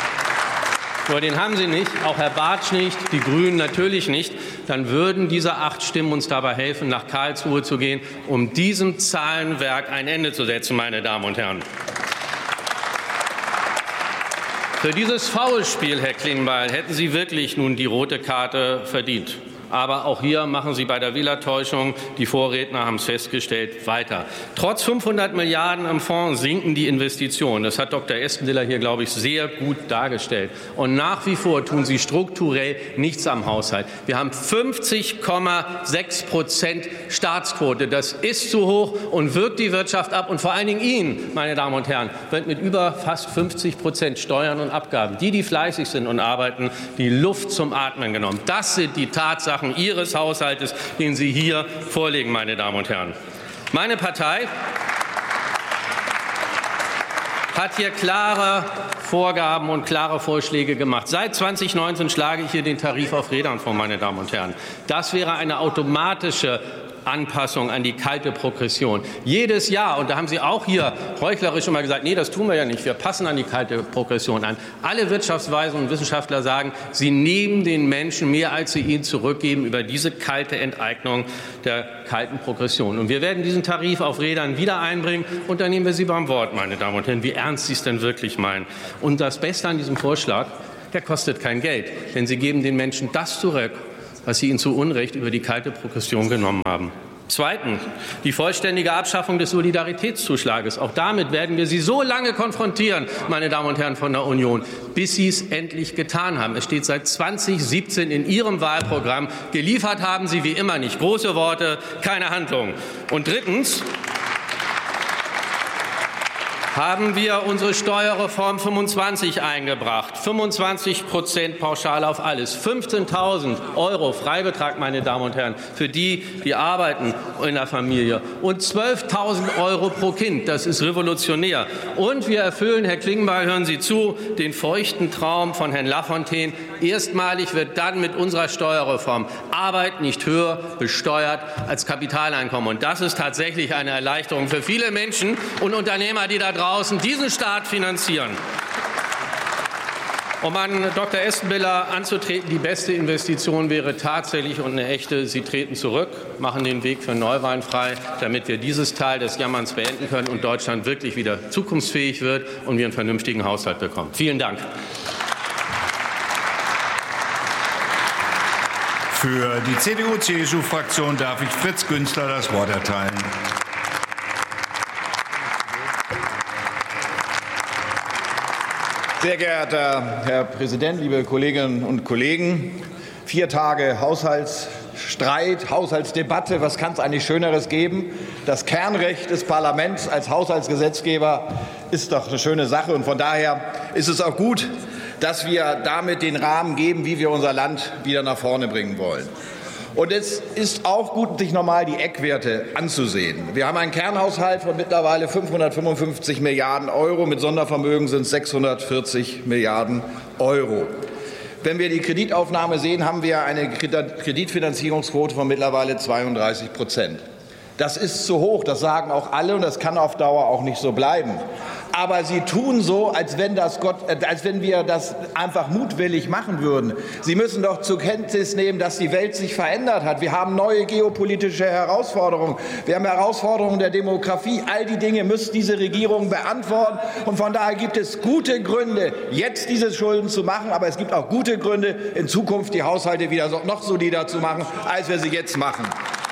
nur den haben Sie nicht, auch Herr Bartsch nicht, die Grünen natürlich nicht, dann würden diese acht Stimmen uns dabei helfen, nach Karlsruhe zu gehen, um diesem Zahlenwerk ein Ende zu setzen, meine Damen und Herren. Für dieses Foulspiel, Herr Klingbeil, hätten Sie wirklich nun die rote Karte verdient. Aber auch hier machen Sie bei der Wählertäuschung, die Vorredner haben es festgestellt, weiter. Trotz fünfhundert Milliarden im Fonds sinken die Investitionen. Das hat Doktor Espenditter hier, glaube ich, sehr gut dargestellt. Und nach wie vor tun Sie strukturell nichts am Haushalt. Wir haben fünfzig Komma sechs Prozent Staatsquote. Das ist zu hoch und wirkt die Wirtschaft ab. Und vor allen Dingen Ihnen, meine Damen und Herren, wird mit über fast fünfzig Prozent Steuern und Abgaben, die, die fleißig sind und arbeiten, die Luft zum Atmen genommen. Das sind die Tatsachen Ihres Haushaltes, den Sie hier vorlegen, meine Damen und Herren. Meine Partei hat hier klare Vorgaben und klare Vorschläge gemacht. Seit zweitausendneunzehn schlage ich hier den Tarif auf Rädern vor, meine Damen und Herren. Das wäre eine automatische Anpassung an die kalte Progression. Jedes Jahr, und da haben Sie auch hier heuchlerisch immer gesagt, nee, das tun wir ja nicht, wir passen an die kalte Progression an. Alle Wirtschaftsweisen und Wissenschaftler sagen, sie nehmen den Menschen mehr, als sie ihnen zurückgeben, über diese kalte Enteignung der kalten Progression. Und wir werden diesen Tarif auf Rädern wieder einbringen, und dann nehmen wir Sie beim Wort, meine Damen und Herren, wie ernst Sie es denn wirklich meinen. Und das Beste an diesem Vorschlag, der kostet kein Geld, denn Sie geben den Menschen das zurück, was Sie ihnen zu Unrecht über die kalte Progression genommen haben. Zweitens, die vollständige Abschaffung des Solidaritätszuschlages. Auch damit werden wir Sie so lange konfrontieren, meine Damen und Herren von der Union, bis Sie es endlich getan haben. Es steht seit zweitausendsiebzehn in Ihrem Wahlprogramm. Geliefert haben Sie wie immer nicht. Große Worte, keine Handlung. Und drittens haben wir unsere Steuerreform fünfundzwanzig eingebracht. fünfundzwanzig Prozent Pauschale auf alles. fünfzehntausend Euro Freibetrag, meine Damen und Herren, für die, die arbeiten in der Familie. Und zwölftausend Euro pro Kind. Das ist revolutionär. Und wir erfüllen, Herr Klingbeil, hören Sie zu, den feuchten Traum von Herrn Lafontaine. Erstmalig wird dann mit unserer Steuerreform Arbeit nicht höher besteuert als Kapitaleinkommen. Und das ist tatsächlich eine Erleichterung für viele Menschen und Unternehmer, die da draußen diesen Staat finanzieren. Um an Doktor Espenditter anzutreten, die beste Investition wäre tatsächlich und eine echte, Sie treten zurück, machen den Weg für Neuwahlen frei, damit wir dieses Teil des Jammerns beenden können und Deutschland wirklich wieder zukunftsfähig wird und wir einen vernünftigen Haushalt bekommen. Vielen Dank. Für die C D U C S U-Fraktion darf ich Fritz Günzler das Wort erteilen. Sehr geehrter Herr Präsident, liebe Kolleginnen und Kollegen! Vier Tage Haushaltsstreit, Haushaltsdebatte. Was kann es eigentlich Schöneres geben? Das Kernrecht des Parlaments als Haushaltsgesetzgeber ist doch eine schöne Sache. Und von daher ist es auch gut, dass wir damit den Rahmen geben, wie wir unser Land wieder nach vorne bringen wollen. Und es ist auch gut, sich nochmal die Eckwerte anzusehen. Wir haben einen Kernhaushalt von mittlerweile fünfhundertfünfundfünfzig Milliarden Euro. Mit Sondervermögen sind es sechshundertvierzig Milliarden Euro. Wenn wir die Kreditaufnahme sehen, haben wir eine Kreditfinanzierungsquote von mittlerweile zweiunddreißig Prozent. Das ist zu hoch, das sagen auch alle, und das kann auf Dauer auch nicht so bleiben. Aber Sie tun so, als wenn, das Gott, als wenn wir das einfach mutwillig machen würden. Sie müssen doch zur Kenntnis nehmen, dass die Welt sich verändert hat. Wir haben neue geopolitische Herausforderungen. Wir haben Herausforderungen der Demografie. All die Dinge muss diese Regierung beantworten. Und von daher gibt es gute Gründe, jetzt diese Schulden zu machen. Aber es gibt auch gute Gründe, in Zukunft die Haushalte wieder noch solider zu machen, als wir sie jetzt machen.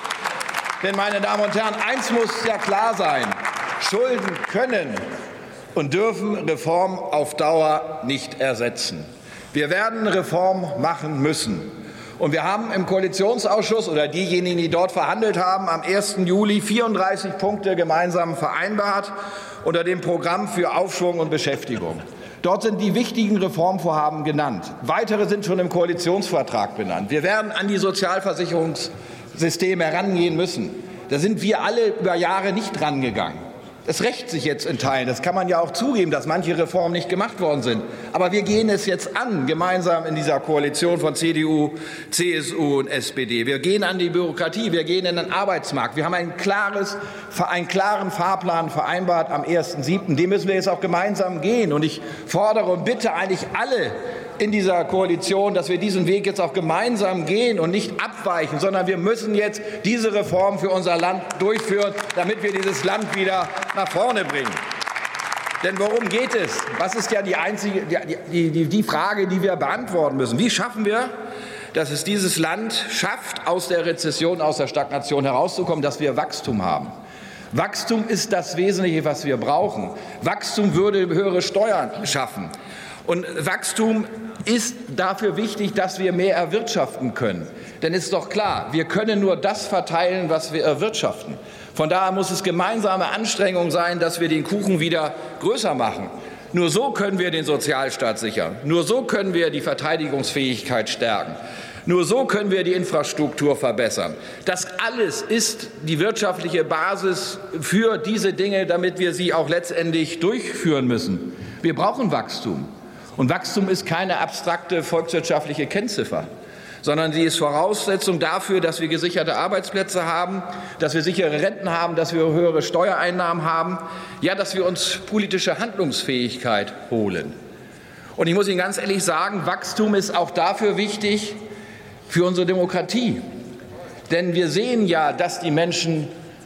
Denn, meine Damen und Herren, eins muss ja klar sein. Schulden können und dürfen Reform auf Dauer nicht ersetzen. Wir werden Reform machen müssen. Und wir haben im Koalitionsausschuss oder diejenigen, die dort verhandelt haben, am ersten Juli vierunddreißig Punkte gemeinsam vereinbart unter dem Programm für Aufschwung und Beschäftigung. Dort sind die wichtigen Reformvorhaben genannt. Weitere sind schon im Koalitionsvertrag benannt. Wir werden an die Sozialversicherungssysteme herangehen müssen. Da sind wir alle über Jahre nicht rangegangen. Es rächt sich jetzt in Teilen. Das kann man ja auch zugeben, dass manche Reformen nicht gemacht worden sind. Aber wir gehen es jetzt an, gemeinsam in dieser Koalition von C D U, C S U und S P D. Wir gehen an die Bürokratie, wir gehen in den Arbeitsmarkt. Wir haben ein klares, einen klaren Fahrplan vereinbart am ersten siebten Den müssen wir jetzt auch gemeinsam gehen. Und ich fordere und bitte eigentlich alle in dieser Koalition, dass wir diesen Weg jetzt auch gemeinsam gehen und nicht abweichen, sondern wir müssen jetzt diese Reform für unser Land durchführen, damit wir dieses Land wieder nach vorne bringen. Denn worum geht es? Was ist ja die einzige, die, die, die Frage, die wir beantworten müssen? Wie schaffen wir dass es dieses Land schafft, aus der Rezession, aus der Stagnation herauszukommen, dass wir Wachstum haben. Wachstum ist das Wesentliche, was wir brauchen. Wachstum würde höhere Steuern schaffen. Und Wachstum ist dafür wichtig, dass wir mehr erwirtschaften können. Denn es ist doch klar, wir können nur das verteilen, was wir erwirtschaften. Von daher muss es gemeinsame Anstrengung sein, dass wir den Kuchen wieder größer machen. Nur so können wir den Sozialstaat sichern. Nur so können wir die Verteidigungsfähigkeit stärken. Nur so können wir die Infrastruktur verbessern. Das alles ist die wirtschaftliche Basis für diese Dinge, damit wir sie auch letztendlich durchführen müssen. Wir brauchen Wachstum. Und Wachstum ist keine abstrakte volkswirtschaftliche Kennziffer, sondern sie ist Voraussetzung dafür, dass wir gesicherte Arbeitsplätze haben, dass wir sichere Renten haben, dass wir höhere Steuereinnahmen haben, ja, dass wir uns politische Handlungsfähigkeit holen. Und ich muss Ihnen ganz ehrlich sagen, Wachstum ist auch dafür wichtig für unsere Demokratie. Denn wir sehen ja, dass die Menschen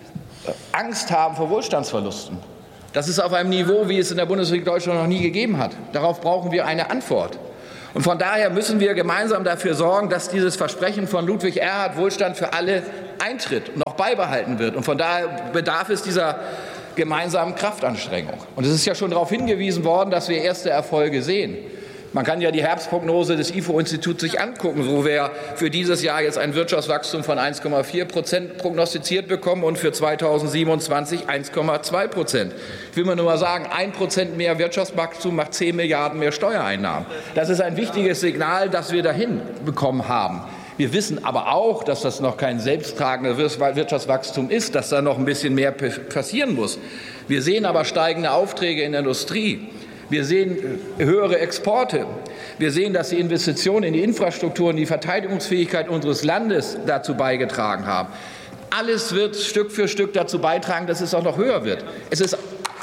Angst haben vor Wohlstandsverlusten. Das ist auf einem Niveau, wie es in der Bundesrepublik Deutschland noch nie gegeben hat. Darauf brauchen wir eine Antwort. Und von daher müssen wir gemeinsam dafür sorgen, dass dieses Versprechen von Ludwig Erhard, Wohlstand für alle, eintritt und auch beibehalten wird. Und von daher bedarf es dieser gemeinsamen Kraftanstrengung. Und es ist ja schon darauf hingewiesen worden, dass wir erste Erfolge sehen. Man kann ja die Herbstprognose des I F O-Instituts sich angucken, wo wir für dieses Jahr jetzt ein Wirtschaftswachstum von eins Komma vier Prozent prognostiziert bekommen und für zweitausendsiebenundzwanzig eins Komma zwei Prozent. Ich will mir nur mal sagen, ein Prozent mehr Wirtschaftswachstum macht zehn Milliarden mehr Steuereinnahmen. Das ist ein wichtiges Signal, das wir dahin bekommen haben. Wir wissen aber auch, dass das noch kein selbsttragendes Wirtschaftswachstum ist, dass da noch ein bisschen mehr passieren muss. Wir sehen aber steigende Aufträge in der Industrie. Wir sehen höhere Exporte. Wir sehen, dass die Investitionen in die Infrastruktur und die Verteidigungsfähigkeit unseres Landes dazu beigetragen haben. Alles wird Stück für Stück dazu beitragen, dass es auch noch höher wird. Es ist,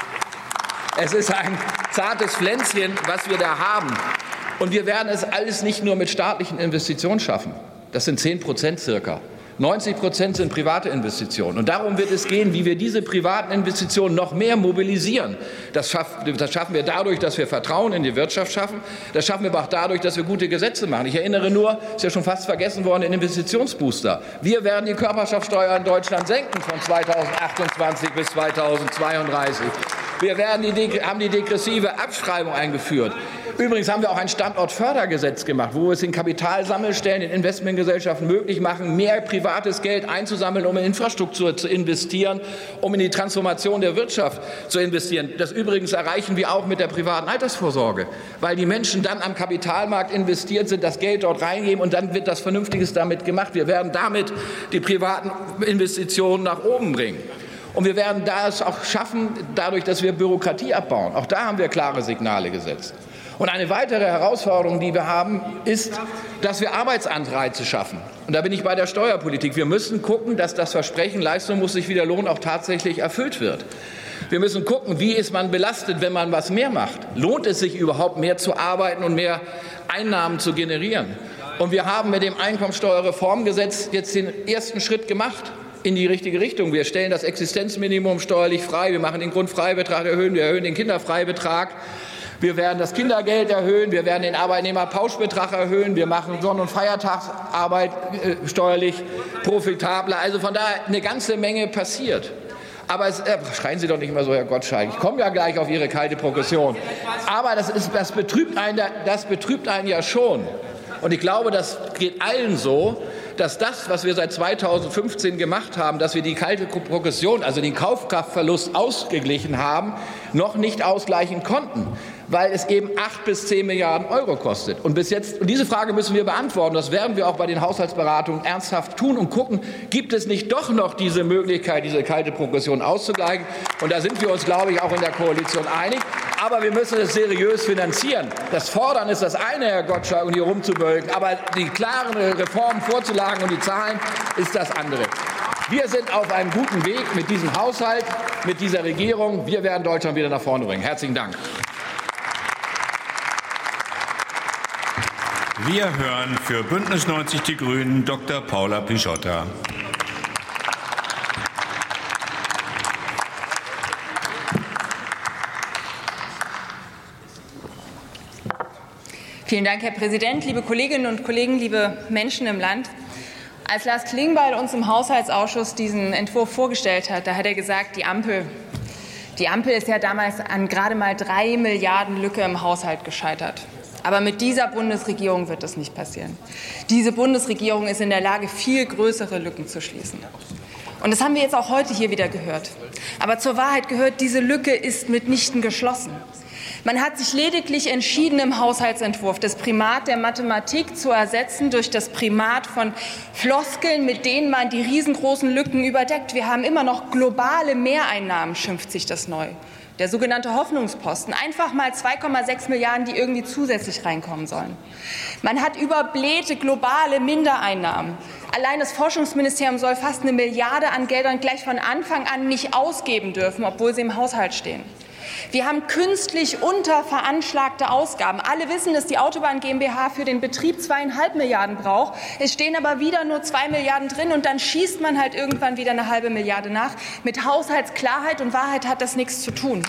es ist ein zartes Pflänzchen, was wir da haben. Und wir werden es alles nicht nur mit staatlichen Investitionen schaffen. Das sind zehn Prozent circa. neunzig Prozent sind private Investitionen. Und darum wird es gehen, wie wir diese privaten Investitionen noch mehr mobilisieren. Das, schaff, das schaffen wir dadurch, dass wir Vertrauen in die Wirtschaft schaffen. Das schaffen wir aber auch dadurch, dass wir gute Gesetze machen. Ich erinnere nur, ist ja schon fast vergessen worden, den Investitionsbooster. Wir werden die Körperschaftsteuer in Deutschland senken von zweitausendachtundzwanzig bis zweitausendzweiunddreißig. Wir werden die, haben die degressive Abschreibung eingeführt. Übrigens haben wir auch ein Standortfördergesetz gemacht, wo wir es den Kapitalsammelstellen, den Investmentgesellschaften möglich machen, mehr privates Geld einzusammeln, um in Infrastruktur zu investieren, um in die Transformation der Wirtschaft zu investieren. Das übrigens erreichen wir auch mit der privaten Altersvorsorge, weil die Menschen dann am Kapitalmarkt investiert sind, das Geld dort reingeben und dann wird das Vernünftiges damit gemacht. Wir werden damit die privaten Investitionen nach oben bringen. Und wir werden das auch schaffen, dadurch, dass wir Bürokratie abbauen. Auch da haben wir klare Signale gesetzt. Und eine weitere Herausforderung, die wir haben, ist, dass wir Arbeitsanreize schaffen. Und da bin ich bei der Steuerpolitik. Wir müssen gucken, dass das Versprechen, Leistung muss sich wieder lohnen, auch tatsächlich erfüllt wird. Wir müssen gucken, wie ist man belastet, wenn man was mehr macht. Lohnt es sich überhaupt, mehr zu arbeiten und mehr Einnahmen zu generieren? Und wir haben mit dem Einkommensteuerreformgesetz jetzt den ersten Schritt gemacht in die richtige Richtung. Wir stellen das Existenzminimum steuerlich frei. Wir machen den Grundfreibetrag erhöhen. Wir erhöhen den Kinderfreibetrag. Wir werden das Kindergeld erhöhen, wir werden den Arbeitnehmerpauschbetrag erhöhen, wir machen Sonn- und Feiertagsarbeit äh, steuerlich profitabler. Also von daher eine ganze Menge passiert. Aber es, äh, schreien Sie doch nicht immer so, Herr Gottschalk. Ich komme ja gleich auf Ihre kalte Progression. Aber das, ist, das, betrübt einen, das betrübt einen ja schon. Und ich glaube, das geht allen so, dass das, was wir seit zweitausendfünfzehn gemacht haben, dass wir die kalte Progression, also den Kaufkraftverlust ausgeglichen haben, noch nicht ausgleichen konnten, weil es eben acht bis zehn Milliarden Euro kostet. Und bis jetzt, und diese Frage müssen wir beantworten. Das werden wir auch bei den Haushaltsberatungen ernsthaft tun und gucken, gibt es nicht doch noch diese Möglichkeit, diese kalte Progression auszugleichen? Und da sind wir uns, glaube ich, auch in der Koalition einig. Aber wir müssen es seriös finanzieren. Das Fordern ist das eine, Herr Gottschalk, und hier rumzubölken. Aber die klaren Reformen vorzulagen und die Zahlen ist das andere. Wir sind auf einem guten Weg mit diesem Haushalt, mit dieser Regierung. Wir werden Deutschland wieder nach vorne bringen. Herzlichen Dank. Wir hören für Bündnis neunzig Die Grünen Doktor Paula Pischotta. Vielen Dank, Herr Präsident, liebe Kolleginnen und Kollegen, liebe Menschen im Land. Als Lars Klingbeil uns im Haushaltsausschuss diesen Entwurf vorgestellt hat, da hat er gesagt, die Ampel, die Ampel ist ja damals an gerade mal drei Milliarden Lücke im Haushalt gescheitert. Aber mit dieser Bundesregierung wird das nicht passieren. Diese Bundesregierung ist in der Lage, viel größere Lücken zu schließen. Und das haben wir jetzt auch heute hier wieder gehört. Aber zur Wahrheit gehört, diese Lücke ist mitnichten geschlossen. Man hat sich lediglich entschieden, im Haushaltsentwurf das Primat der Mathematik zu ersetzen durch das Primat von Floskeln, mit denen man die riesengroßen Lücken überdeckt. Wir haben immer noch globale Mehreinnahmen, schimpft sich das neu. Der sogenannte Hoffnungsposten, einfach mal zwei Komma sechs Milliarden, die irgendwie zusätzlich reinkommen sollen. Man hat überblähte globale Mindereinnahmen. Allein das Forschungsministerium soll fast eine Milliarde an Geldern gleich von Anfang an nicht ausgeben dürfen, obwohl sie im Haushalt stehen. Wir haben künstlich unterveranschlagte Ausgaben. Alle wissen, dass die Autobahn GmbH für den Betrieb zweieinhalb Milliarden braucht. Es stehen aber wieder nur zwei Milliarden drin, und dann schießt man halt irgendwann wieder eine halbe Milliarde nach. Mit Haushaltsklarheit und Wahrheit hat das nichts zu tun.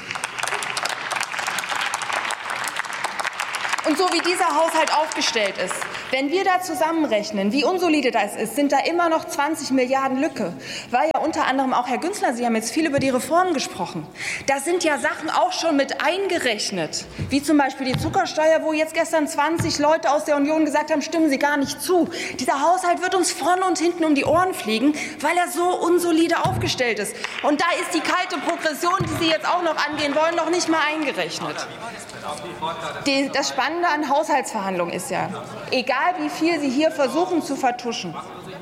Und so wie dieser Haushalt aufgestellt ist, wenn wir da zusammenrechnen, wie unsolide das ist, sind da immer noch zwanzig Milliarden Lücke. Weil ja unter anderem auch Herr Günzler, Sie haben jetzt viel über die Reformen gesprochen. Da sind ja Sachen auch schon mit eingerechnet, wie zum Beispiel die Zuckersteuer, wo jetzt gestern zwanzig Leute aus der Union gesagt haben, stimmen Sie gar nicht zu. Dieser Haushalt wird uns vorne und hinten um die Ohren fliegen, weil er so unsolide aufgestellt ist. Und da ist die kalte Progression, die Sie jetzt auch noch angehen wollen, noch nicht mal eingerechnet. Die, das Spannende an Haushaltsverhandlungen ist ja, egal wie viel Sie hier versuchen zu vertuschen,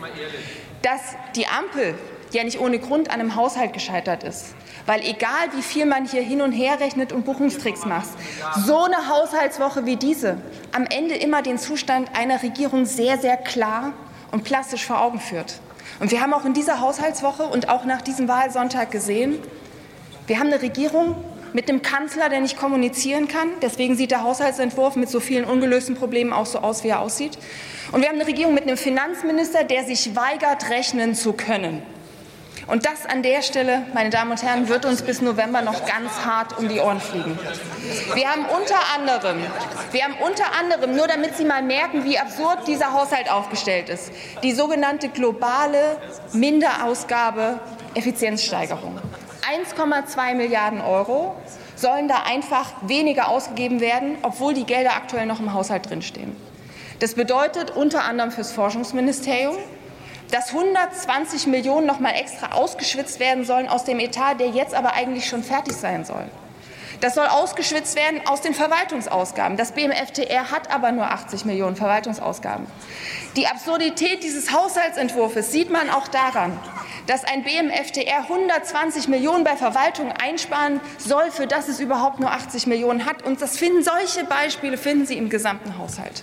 dass die Ampel ja nicht ohne Grund an einem Haushalt gescheitert ist. Weil egal wie viel man hier hin und her rechnet und Buchungstricks macht, so eine Haushaltswoche wie diese am Ende immer den Zustand einer Regierung sehr, sehr klar und plastisch vor Augen führt. Und wir haben auch in dieser Haushaltswoche und auch nach diesem Wahlsonntag gesehen, wir haben eine Regierung mit einem Kanzler, der nicht kommunizieren kann. Deswegen sieht der Haushaltsentwurf mit so vielen ungelösten Problemen auch so aus, wie er aussieht. Und wir haben eine Regierung mit einem Finanzminister, der sich weigert, rechnen zu können. Und das an der Stelle, meine Damen und Herren, wird uns bis November noch ganz hart um die Ohren fliegen. Wir haben unter anderem, wir haben unter anderem, nur damit Sie mal merken, wie absurd dieser Haushalt aufgestellt ist, die sogenannte globale Minderausgabe Effizienzsteigerung. eins Komma zwei Milliarden Euro sollen da einfach weniger ausgegeben werden, obwohl die Gelder aktuell noch im Haushalt drinstehen. Das bedeutet unter anderem fürs Forschungsministerium, dass hundertzwanzig Millionen noch mal extra ausgeschwitzt werden sollen aus dem Etat, der jetzt aber eigentlich schon fertig sein soll. Das soll ausgeschwitzt werden aus den Verwaltungsausgaben. Das B M F T R hat aber nur achtzig Millionen Verwaltungsausgaben. Die Absurdität dieses Haushaltsentwurfs sieht man auch daran, dass ein B M F T R hundertzwanzig Millionen bei Verwaltung einsparen soll, für das es überhaupt nur achtzig Millionen hat. Und das finden, solche Beispiele finden Sie im gesamten Haushalt.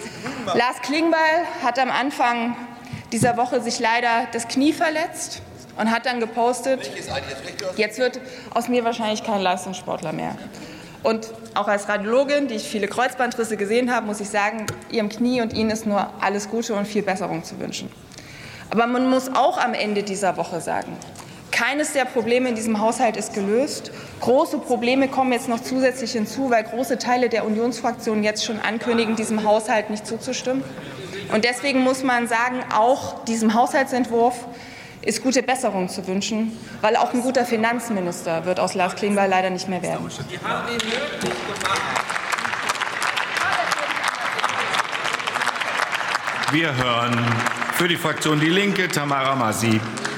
Lars Klingbeil hat am Anfang dieser Woche sich leider das Knie verletzt und hat dann gepostet, jetzt wird aus mir wahrscheinlich kein Leistungssportler mehr. Und auch als Radiologin, die ich viele Kreuzbandrisse gesehen habe, muss ich sagen, Ihrem Knie und Ihnen ist nur alles Gute und viel Besserung zu wünschen. Aber man muss auch am Ende dieser Woche sagen, keines der Probleme in diesem Haushalt ist gelöst. Große Probleme kommen jetzt noch zusätzlich hinzu, weil große Teile der Unionsfraktionen jetzt schon ankündigen, diesem Haushalt nicht zuzustimmen. Und deswegen muss man sagen, auch diesem Haushaltsentwurf ist gute Besserung zu wünschen, weil auch ein guter Finanzminister wird aus Lars Klingbeil leider nicht mehr werden. Wir hören für die Fraktion Die Linke Tamara Massi.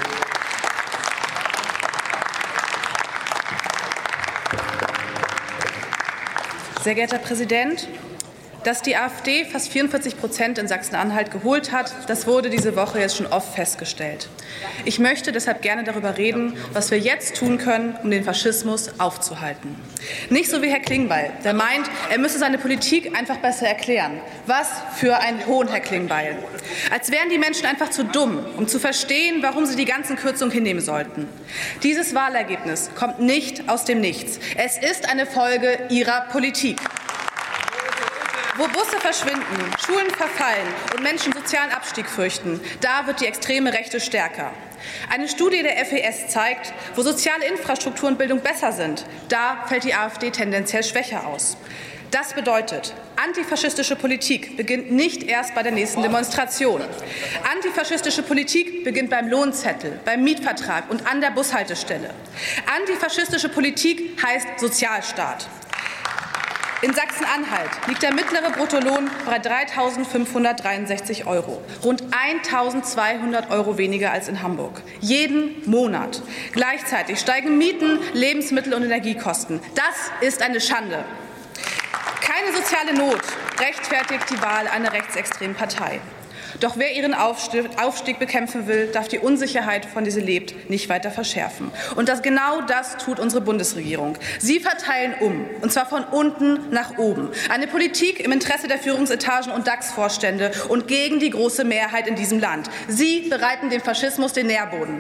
Sehr geehrter Herr Präsident, dass die AfD fast vierundvierzig Prozent in Sachsen-Anhalt geholt hat, das wurde diese Woche jetzt schon oft festgestellt. Ich möchte deshalb gerne darüber reden, was wir jetzt tun können, um den Faschismus aufzuhalten. Nicht so wie Herr Klingbeil, der meint, er müsse seine Politik einfach besser erklären. Was für ein Hohn, Herr Klingbeil. Als wären die Menschen einfach zu dumm, um zu verstehen, warum sie die ganzen Kürzungen hinnehmen sollten. Dieses Wahlergebnis kommt nicht aus dem Nichts. Es ist eine Folge Ihrer Politik. Wo Busse verschwinden, Schulen verfallen und Menschen sozialen Abstieg fürchten, da wird die extreme Rechte stärker. Eine Studie der F E S zeigt, wo soziale Infrastruktur und Bildung besser sind, da fällt die AfD tendenziell schwächer aus. Das bedeutet, antifaschistische Politik beginnt nicht erst bei der nächsten Demonstration. Antifaschistische Politik beginnt beim Lohnzettel, beim Mietvertrag und an der Bushaltestelle. Antifaschistische Politik heißt Sozialstaat. In Sachsen-Anhalt liegt der mittlere Bruttolohn bei dreitausendfünfhundertdreiundsechzig Euro, rund eintausendzweihundert Euro weniger als in Hamburg. Jeden Monat. Gleichzeitig steigen Mieten, Lebensmittel und Energiekosten. Das ist eine Schande. Keine soziale Not rechtfertigt die Wahl einer rechtsextremen Partei. Doch wer ihren Aufstieg bekämpfen will, darf die Unsicherheit, von der sie lebt, nicht weiter verschärfen. Und das, genau das tut unsere Bundesregierung. Sie verteilen um, und zwar von unten nach oben. Eine Politik im Interesse der Führungsetagen und DAX-Vorstände und gegen die große Mehrheit in diesem Land. Sie bereiten dem Faschismus den Nährboden.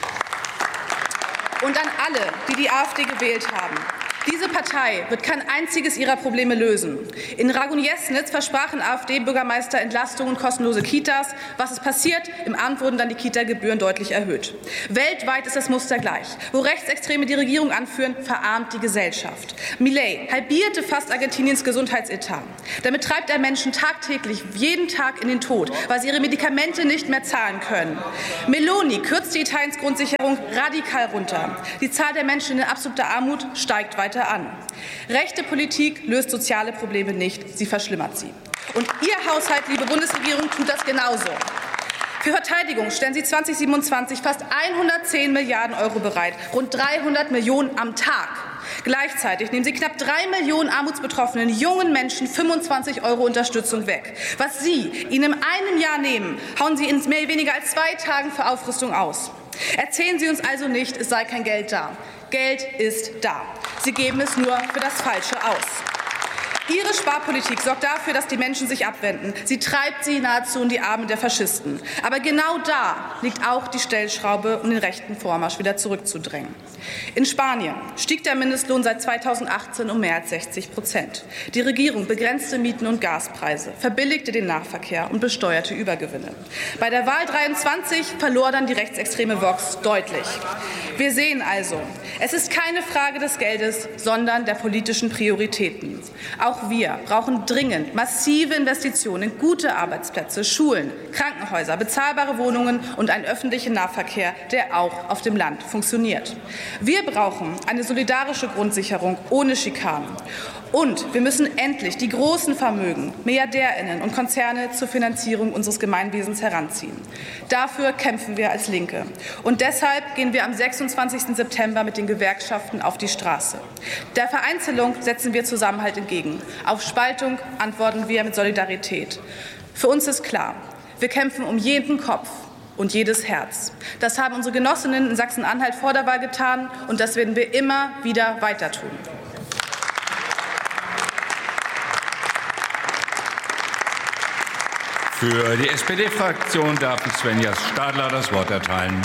Und an alle, die die AfD gewählt haben: Diese Partei wird kein einziges ihrer Probleme lösen. In Ragun-Jesnitz versprachen AfD-Bürgermeister Entlastung und kostenlose Kitas. Was ist passiert? Im Amt wurden dann die Kita-Gebühren deutlich erhöht. Weltweit ist das Muster gleich. Wo Rechtsextreme die Regierung anführen, verarmt die Gesellschaft. Milei halbierte fast Argentiniens Gesundheitsetat. Damit treibt er Menschen tagtäglich, jeden Tag in den Tod, weil sie ihre Medikamente nicht mehr zahlen können. Meloni kürzt Italiens Grundsicherung radikal runter. Die Zahl der Menschen in absoluter Armut steigt weiter an. Rechte Politik löst soziale Probleme nicht, sie verschlimmert sie. Und Ihr Haushalt, liebe Bundesregierung, tut das genauso. Für Verteidigung stellen Sie zweitausendsiebenundzwanzig fast hundertzehn Milliarden Euro bereit, rund dreihundert Millionen am Tag. Gleichzeitig nehmen Sie knapp drei Millionen armutsbetroffenen jungen Menschen fünfundzwanzig Euro Unterstützung weg. Was Sie ihnen in einem Jahr nehmen, hauen Sie in mehr weniger als zwei Tagen für Aufrüstung aus. Erzählen Sie uns also nicht, es sei kein Geld da. Geld ist da. Sie geben es nur für das Falsche aus. Ihre Sparpolitik sorgt dafür, dass die Menschen sich abwenden. Sie treibt sie nahezu in die Arme der Faschisten. Aber genau da liegt auch die Stellschraube, um den rechten Vormarsch wieder zurückzudrängen. In Spanien stieg der Mindestlohn seit zweitausendachtzehn um mehr als sechzig Prozent. Die Regierung begrenzte Mieten und Gaspreise, verbilligte den Nahverkehr und besteuerte Übergewinne. Bei der Wahl dreiundzwanzig verlor dann die rechtsextreme Vox deutlich. Wir sehen also, es ist keine Frage des Geldes, sondern der politischen Prioritäten. Auch wir brauchen dringend massive Investitionen in gute Arbeitsplätze, Schulen, Krankenhäuser, bezahlbare Wohnungen und einen öffentlichen Nahverkehr, der auch auf dem Land funktioniert. Wir brauchen eine solidarische Grundsicherung ohne Schikanen. Und wir müssen endlich die großen Vermögen, MilliardärInnen und Konzerne zur Finanzierung unseres Gemeinwesens heranziehen. Dafür kämpfen wir als Linke. Und deshalb gehen wir am sechsundzwanzigsten September mit den Gewerkschaften auf die Straße. Der Vereinzelung setzen wir Zusammenhalt entgegen. Auf Spaltung antworten wir mit Solidarität. Für uns ist klar, wir kämpfen um jeden Kopf und jedes Herz. Das haben unsere Genossinnen in Sachsen-Anhalt vor der Wahl getan, und das werden wir immer wieder weiter tun. Für die S P D-Fraktion darf ich Svenja Stadler das Wort erteilen.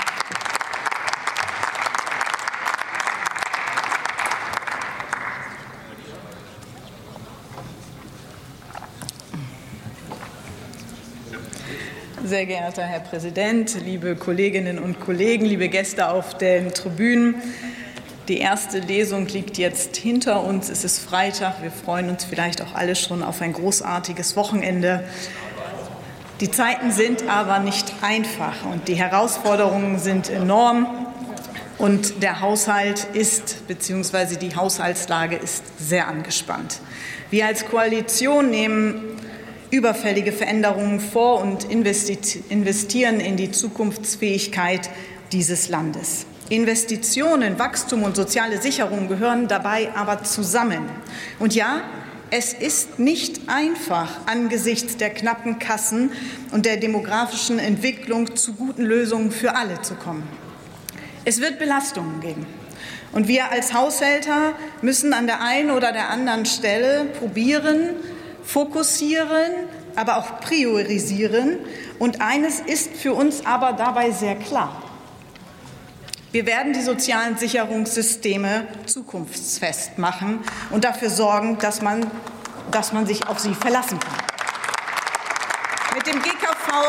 Sehr geehrter Herr Präsident, liebe Kolleginnen und Kollegen, liebe Gäste auf den Tribünen! Die erste Lesung liegt jetzt hinter uns. Es ist Freitag. Wir freuen uns vielleicht auch alle schon auf ein großartiges Wochenende. Die Zeiten sind aber nicht einfach und die Herausforderungen sind enorm. Und der Haushalt ist, beziehungsweise die Haushaltslage ist sehr angespannt. Wir als Koalition nehmen überfällige Veränderungen vor und investieren in die Zukunftsfähigkeit dieses Landes. Investitionen, Wachstum und soziale Sicherung gehören dabei aber zusammen. Und ja, es ist nicht einfach, angesichts der knappen Kassen und der demografischen Entwicklung zu guten Lösungen für alle zu kommen. Es wird Belastungen geben. Und wir als Haushälter müssen an der einen oder der anderen Stelle probieren, fokussieren, aber auch priorisieren. Und eines ist für uns aber dabei sehr klar. Wir werden die sozialen Sicherungssysteme zukunftsfest machen und dafür sorgen, dass man, dass man sich auf sie verlassen kann. Mit dem G K V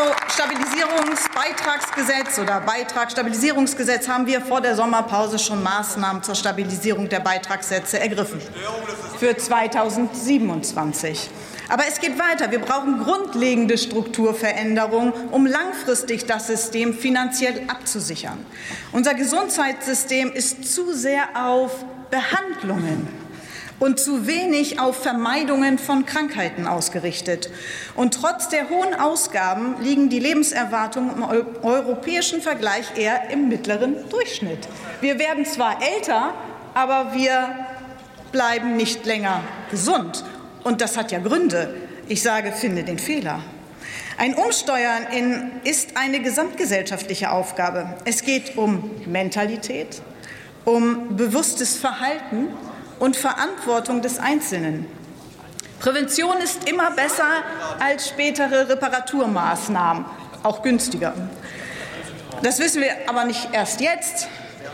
Stabilisierungsbeitragsgesetz oder Beitragsstabilisierungsgesetz haben wir vor der Sommerpause schon Maßnahmen zur Stabilisierung der Beitragssätze ergriffen für zweitausendsiebenundzwanzig. Aber es geht weiter. Wir brauchen grundlegende Strukturveränderungen, um langfristig das System finanziell abzusichern. Unser Gesundheitssystem ist zu sehr auf Behandlungen und zu wenig auf Vermeidungen von Krankheiten ausgerichtet. Und trotz der hohen Ausgaben liegen die Lebenserwartungen im europäischen Vergleich eher im mittleren Durchschnitt. Wir werden zwar älter, aber wir bleiben nicht länger gesund. Und das hat ja Gründe. Ich sage, finde den Fehler. Ein Umsteuern in, ist eine gesamtgesellschaftliche Aufgabe. Es geht um Mentalität, um bewusstes Verhalten und Verantwortung des Einzelnen. Prävention ist immer besser als spätere Reparaturmaßnahmen, auch günstiger. Das wissen wir aber nicht erst jetzt.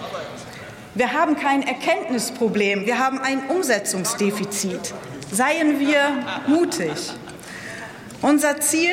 Wir haben kein Erkenntnisproblem, wir haben ein Umsetzungsdefizit. Seien wir mutig. Unser Ziel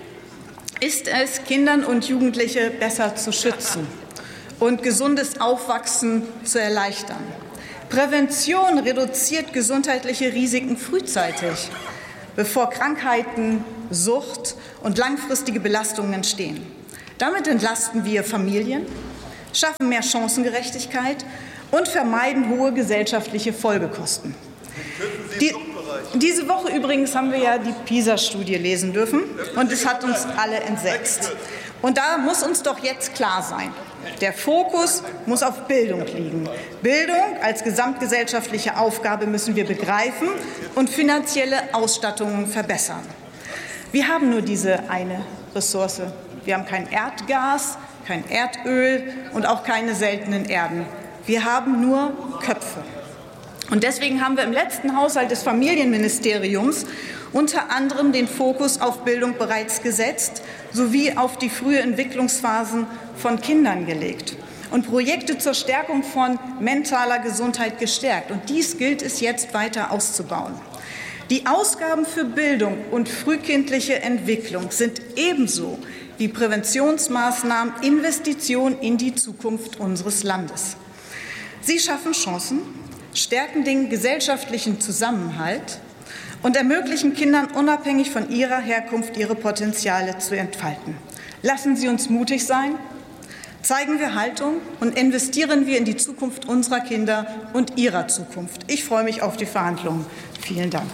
ist es, Kindern und Jugendliche besser zu schützen und gesundes Aufwachsen zu erleichtern. Prävention reduziert gesundheitliche Risiken frühzeitig, bevor Krankheiten, Sucht und langfristige Belastungen entstehen. Damit entlasten wir Familien, schaffen mehr Chancengerechtigkeit und vermeiden hohe gesellschaftliche Folgekosten. Die, diese Woche übrigens haben wir ja die PISA-Studie lesen dürfen, und es hat uns alle entsetzt. Und da muss uns doch jetzt klar sein, der Fokus muss auf Bildung liegen. Bildung als gesamtgesellschaftliche Aufgabe müssen wir begreifen und finanzielle Ausstattungen verbessern. Wir haben nur diese eine Ressource. Wir haben kein Erdgas, kein Erdöl und auch keine seltenen Erden. Wir haben nur Köpfe. Und deswegen haben wir im letzten Haushalt des Familienministeriums unter anderem den Fokus auf Bildung bereits gesetzt, sowie auf die frühe Entwicklungsphasen von Kindern gelegt und Projekte zur Stärkung von mentaler Gesundheit gestärkt. Und dies gilt es jetzt weiter auszubauen. Die Ausgaben für Bildung und frühkindliche Entwicklung sind ebenso wie Präventionsmaßnahmen Investitionen in die Zukunft unseres Landes. Sie schaffen Chancen, stärken den gesellschaftlichen Zusammenhalt und ermöglichen Kindern unabhängig von ihrer Herkunft ihre Potenziale zu entfalten. Lassen Sie uns mutig sein, zeigen wir Haltung und investieren wir in die Zukunft unserer Kinder und ihrer Zukunft. Ich freue mich auf die Verhandlungen. Vielen Dank.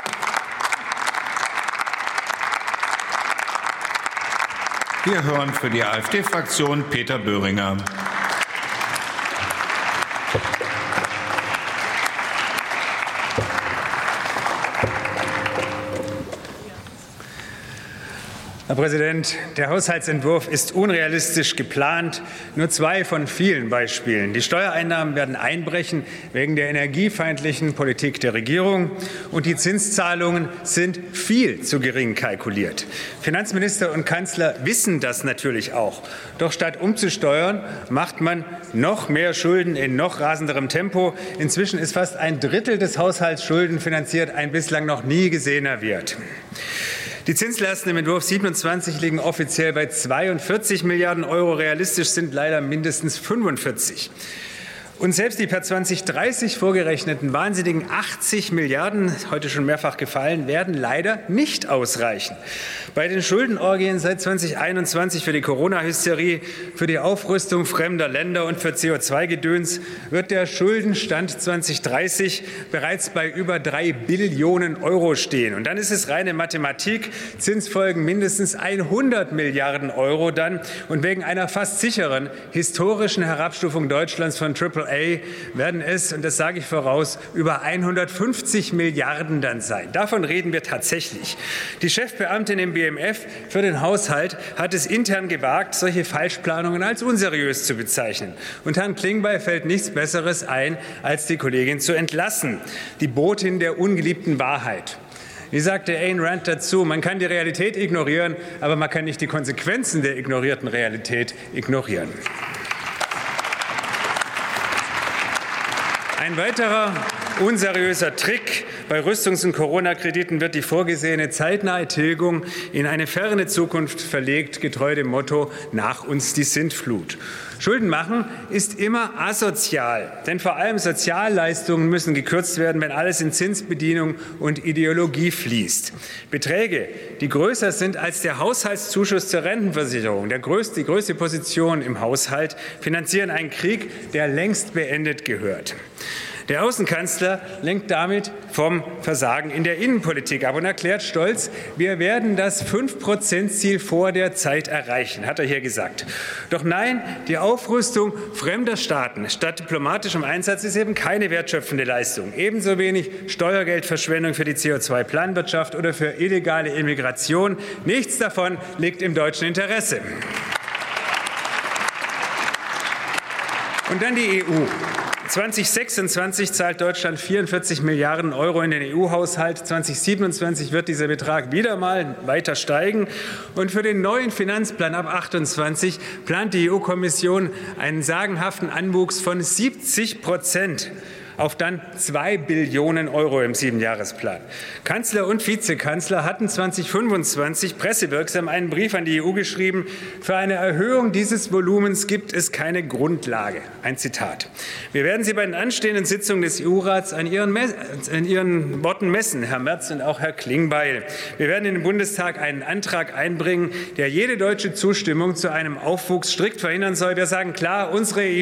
Wir hören für die AfD-Fraktion Peter Böhringer. Herr Präsident, der Haushaltsentwurf ist unrealistisch geplant. Nur zwei von vielen Beispielen. Die Steuereinnahmen werden einbrechen wegen der energiefeindlichen Politik der Regierung, und die Zinszahlungen sind viel zu gering kalkuliert. Finanzminister und Kanzler wissen das natürlich auch. Doch statt umzusteuern, macht man noch mehr Schulden in noch rasenderem Tempo. Inzwischen ist fast ein Drittel des Haushalts schuldenfinanziert, ein bislang noch nie gesehener Wert. Die Zinslasten im Entwurf siebenundzwanzig liegen offiziell bei zweiundvierzig Milliarden Euro. Realistisch sind leider mindestens fünfundvierzig. Und selbst die per zweitausenddreißig vorgerechneten wahnsinnigen achtzig Milliarden, heute schon mehrfach gefallen, werden leider nicht ausreichen. Bei den Schuldenorgien seit zweitausendeinundzwanzig für die Corona-Hysterie, für die Aufrüstung fremder Länder und für C O zwei Gedöns wird der Schuldenstand zweitausenddreißig bereits bei über drei Billionen Euro stehen. Und dann ist es reine Mathematik. Zinsfolgen mindestens hundert Milliarden Euro dann. Und wegen einer fast sicheren historischen Herabstufung Deutschlands von Triple A werden es, und das sage ich voraus, über hundertfünfzig Milliarden dann sein. Davon reden wir tatsächlich. Die Chefbeamtin im B M F für den Haushalt hat es intern gewagt, solche Falschplanungen als unseriös zu bezeichnen. Und Herrn Klingbeil fällt nichts Besseres ein, als die Kollegin zu entlassen. Die Botin der ungeliebten Wahrheit. Wie sagte Ayn Rand dazu, man kann die Realität ignorieren, aber man kann nicht die Konsequenzen der ignorierten Realität ignorieren. Ein weiterer, unseriöser Trick. Bei Rüstungs- und Corona-Krediten wird die vorgesehene zeitnahe Tilgung in eine ferne Zukunft verlegt, getreu dem Motto „Nach uns die Sintflut“. Schulden machen ist immer asozial, denn vor allem Sozialleistungen müssen gekürzt werden, wenn alles in Zinsbedienung und Ideologie fließt. Beträge, die größer sind als der Haushaltszuschuss zur Rentenversicherung, der größte, die größte Position im Haushalt, finanzieren einen Krieg, der längst beendet gehört. Der Außenkanzler lenkt damit vom Versagen in der Innenpolitik ab und erklärt stolz, wir werden das fünf Prozent Ziel vor der Zeit erreichen, hat er hier gesagt. Doch nein, die Aufrüstung fremder Staaten statt diplomatischem Einsatz ist eben keine wertschöpfende Leistung. Ebenso wenig Steuergeldverschwendung für die C O zwei Planwirtschaft oder für illegale Immigration. Nichts davon liegt im deutschen Interesse. Und dann die E U. zweitausendsechsundzwanzig zahlt Deutschland vierundvierzig Milliarden Euro in den E U-Haushalt. zweitausendsiebenundzwanzig wird dieser Betrag wieder mal weiter steigen. Und für den neuen Finanzplan ab achtundzwanzig plant die E U-Kommission einen sagenhaften Anwuchs von siebzig Prozent. Auf dann zwei Billionen Euro im Siebenjahresplan. Kanzler und Vizekanzler hatten zweitausendfünfundzwanzig pressewirksam einen Brief an die E U geschrieben. Für eine Erhöhung dieses Volumens gibt es keine Grundlage. Ein Zitat. Wir werden Sie bei den anstehenden Sitzungen des E U-Rats an Ihren, an Ihren Worten messen, Herr Merz und auch Herr Klingbeil. Wir werden in den Bundestag einen Antrag einbringen, der jede deutsche Zustimmung zu einem Aufwuchs strikt verhindern soll. Wir sagen klar, unsere E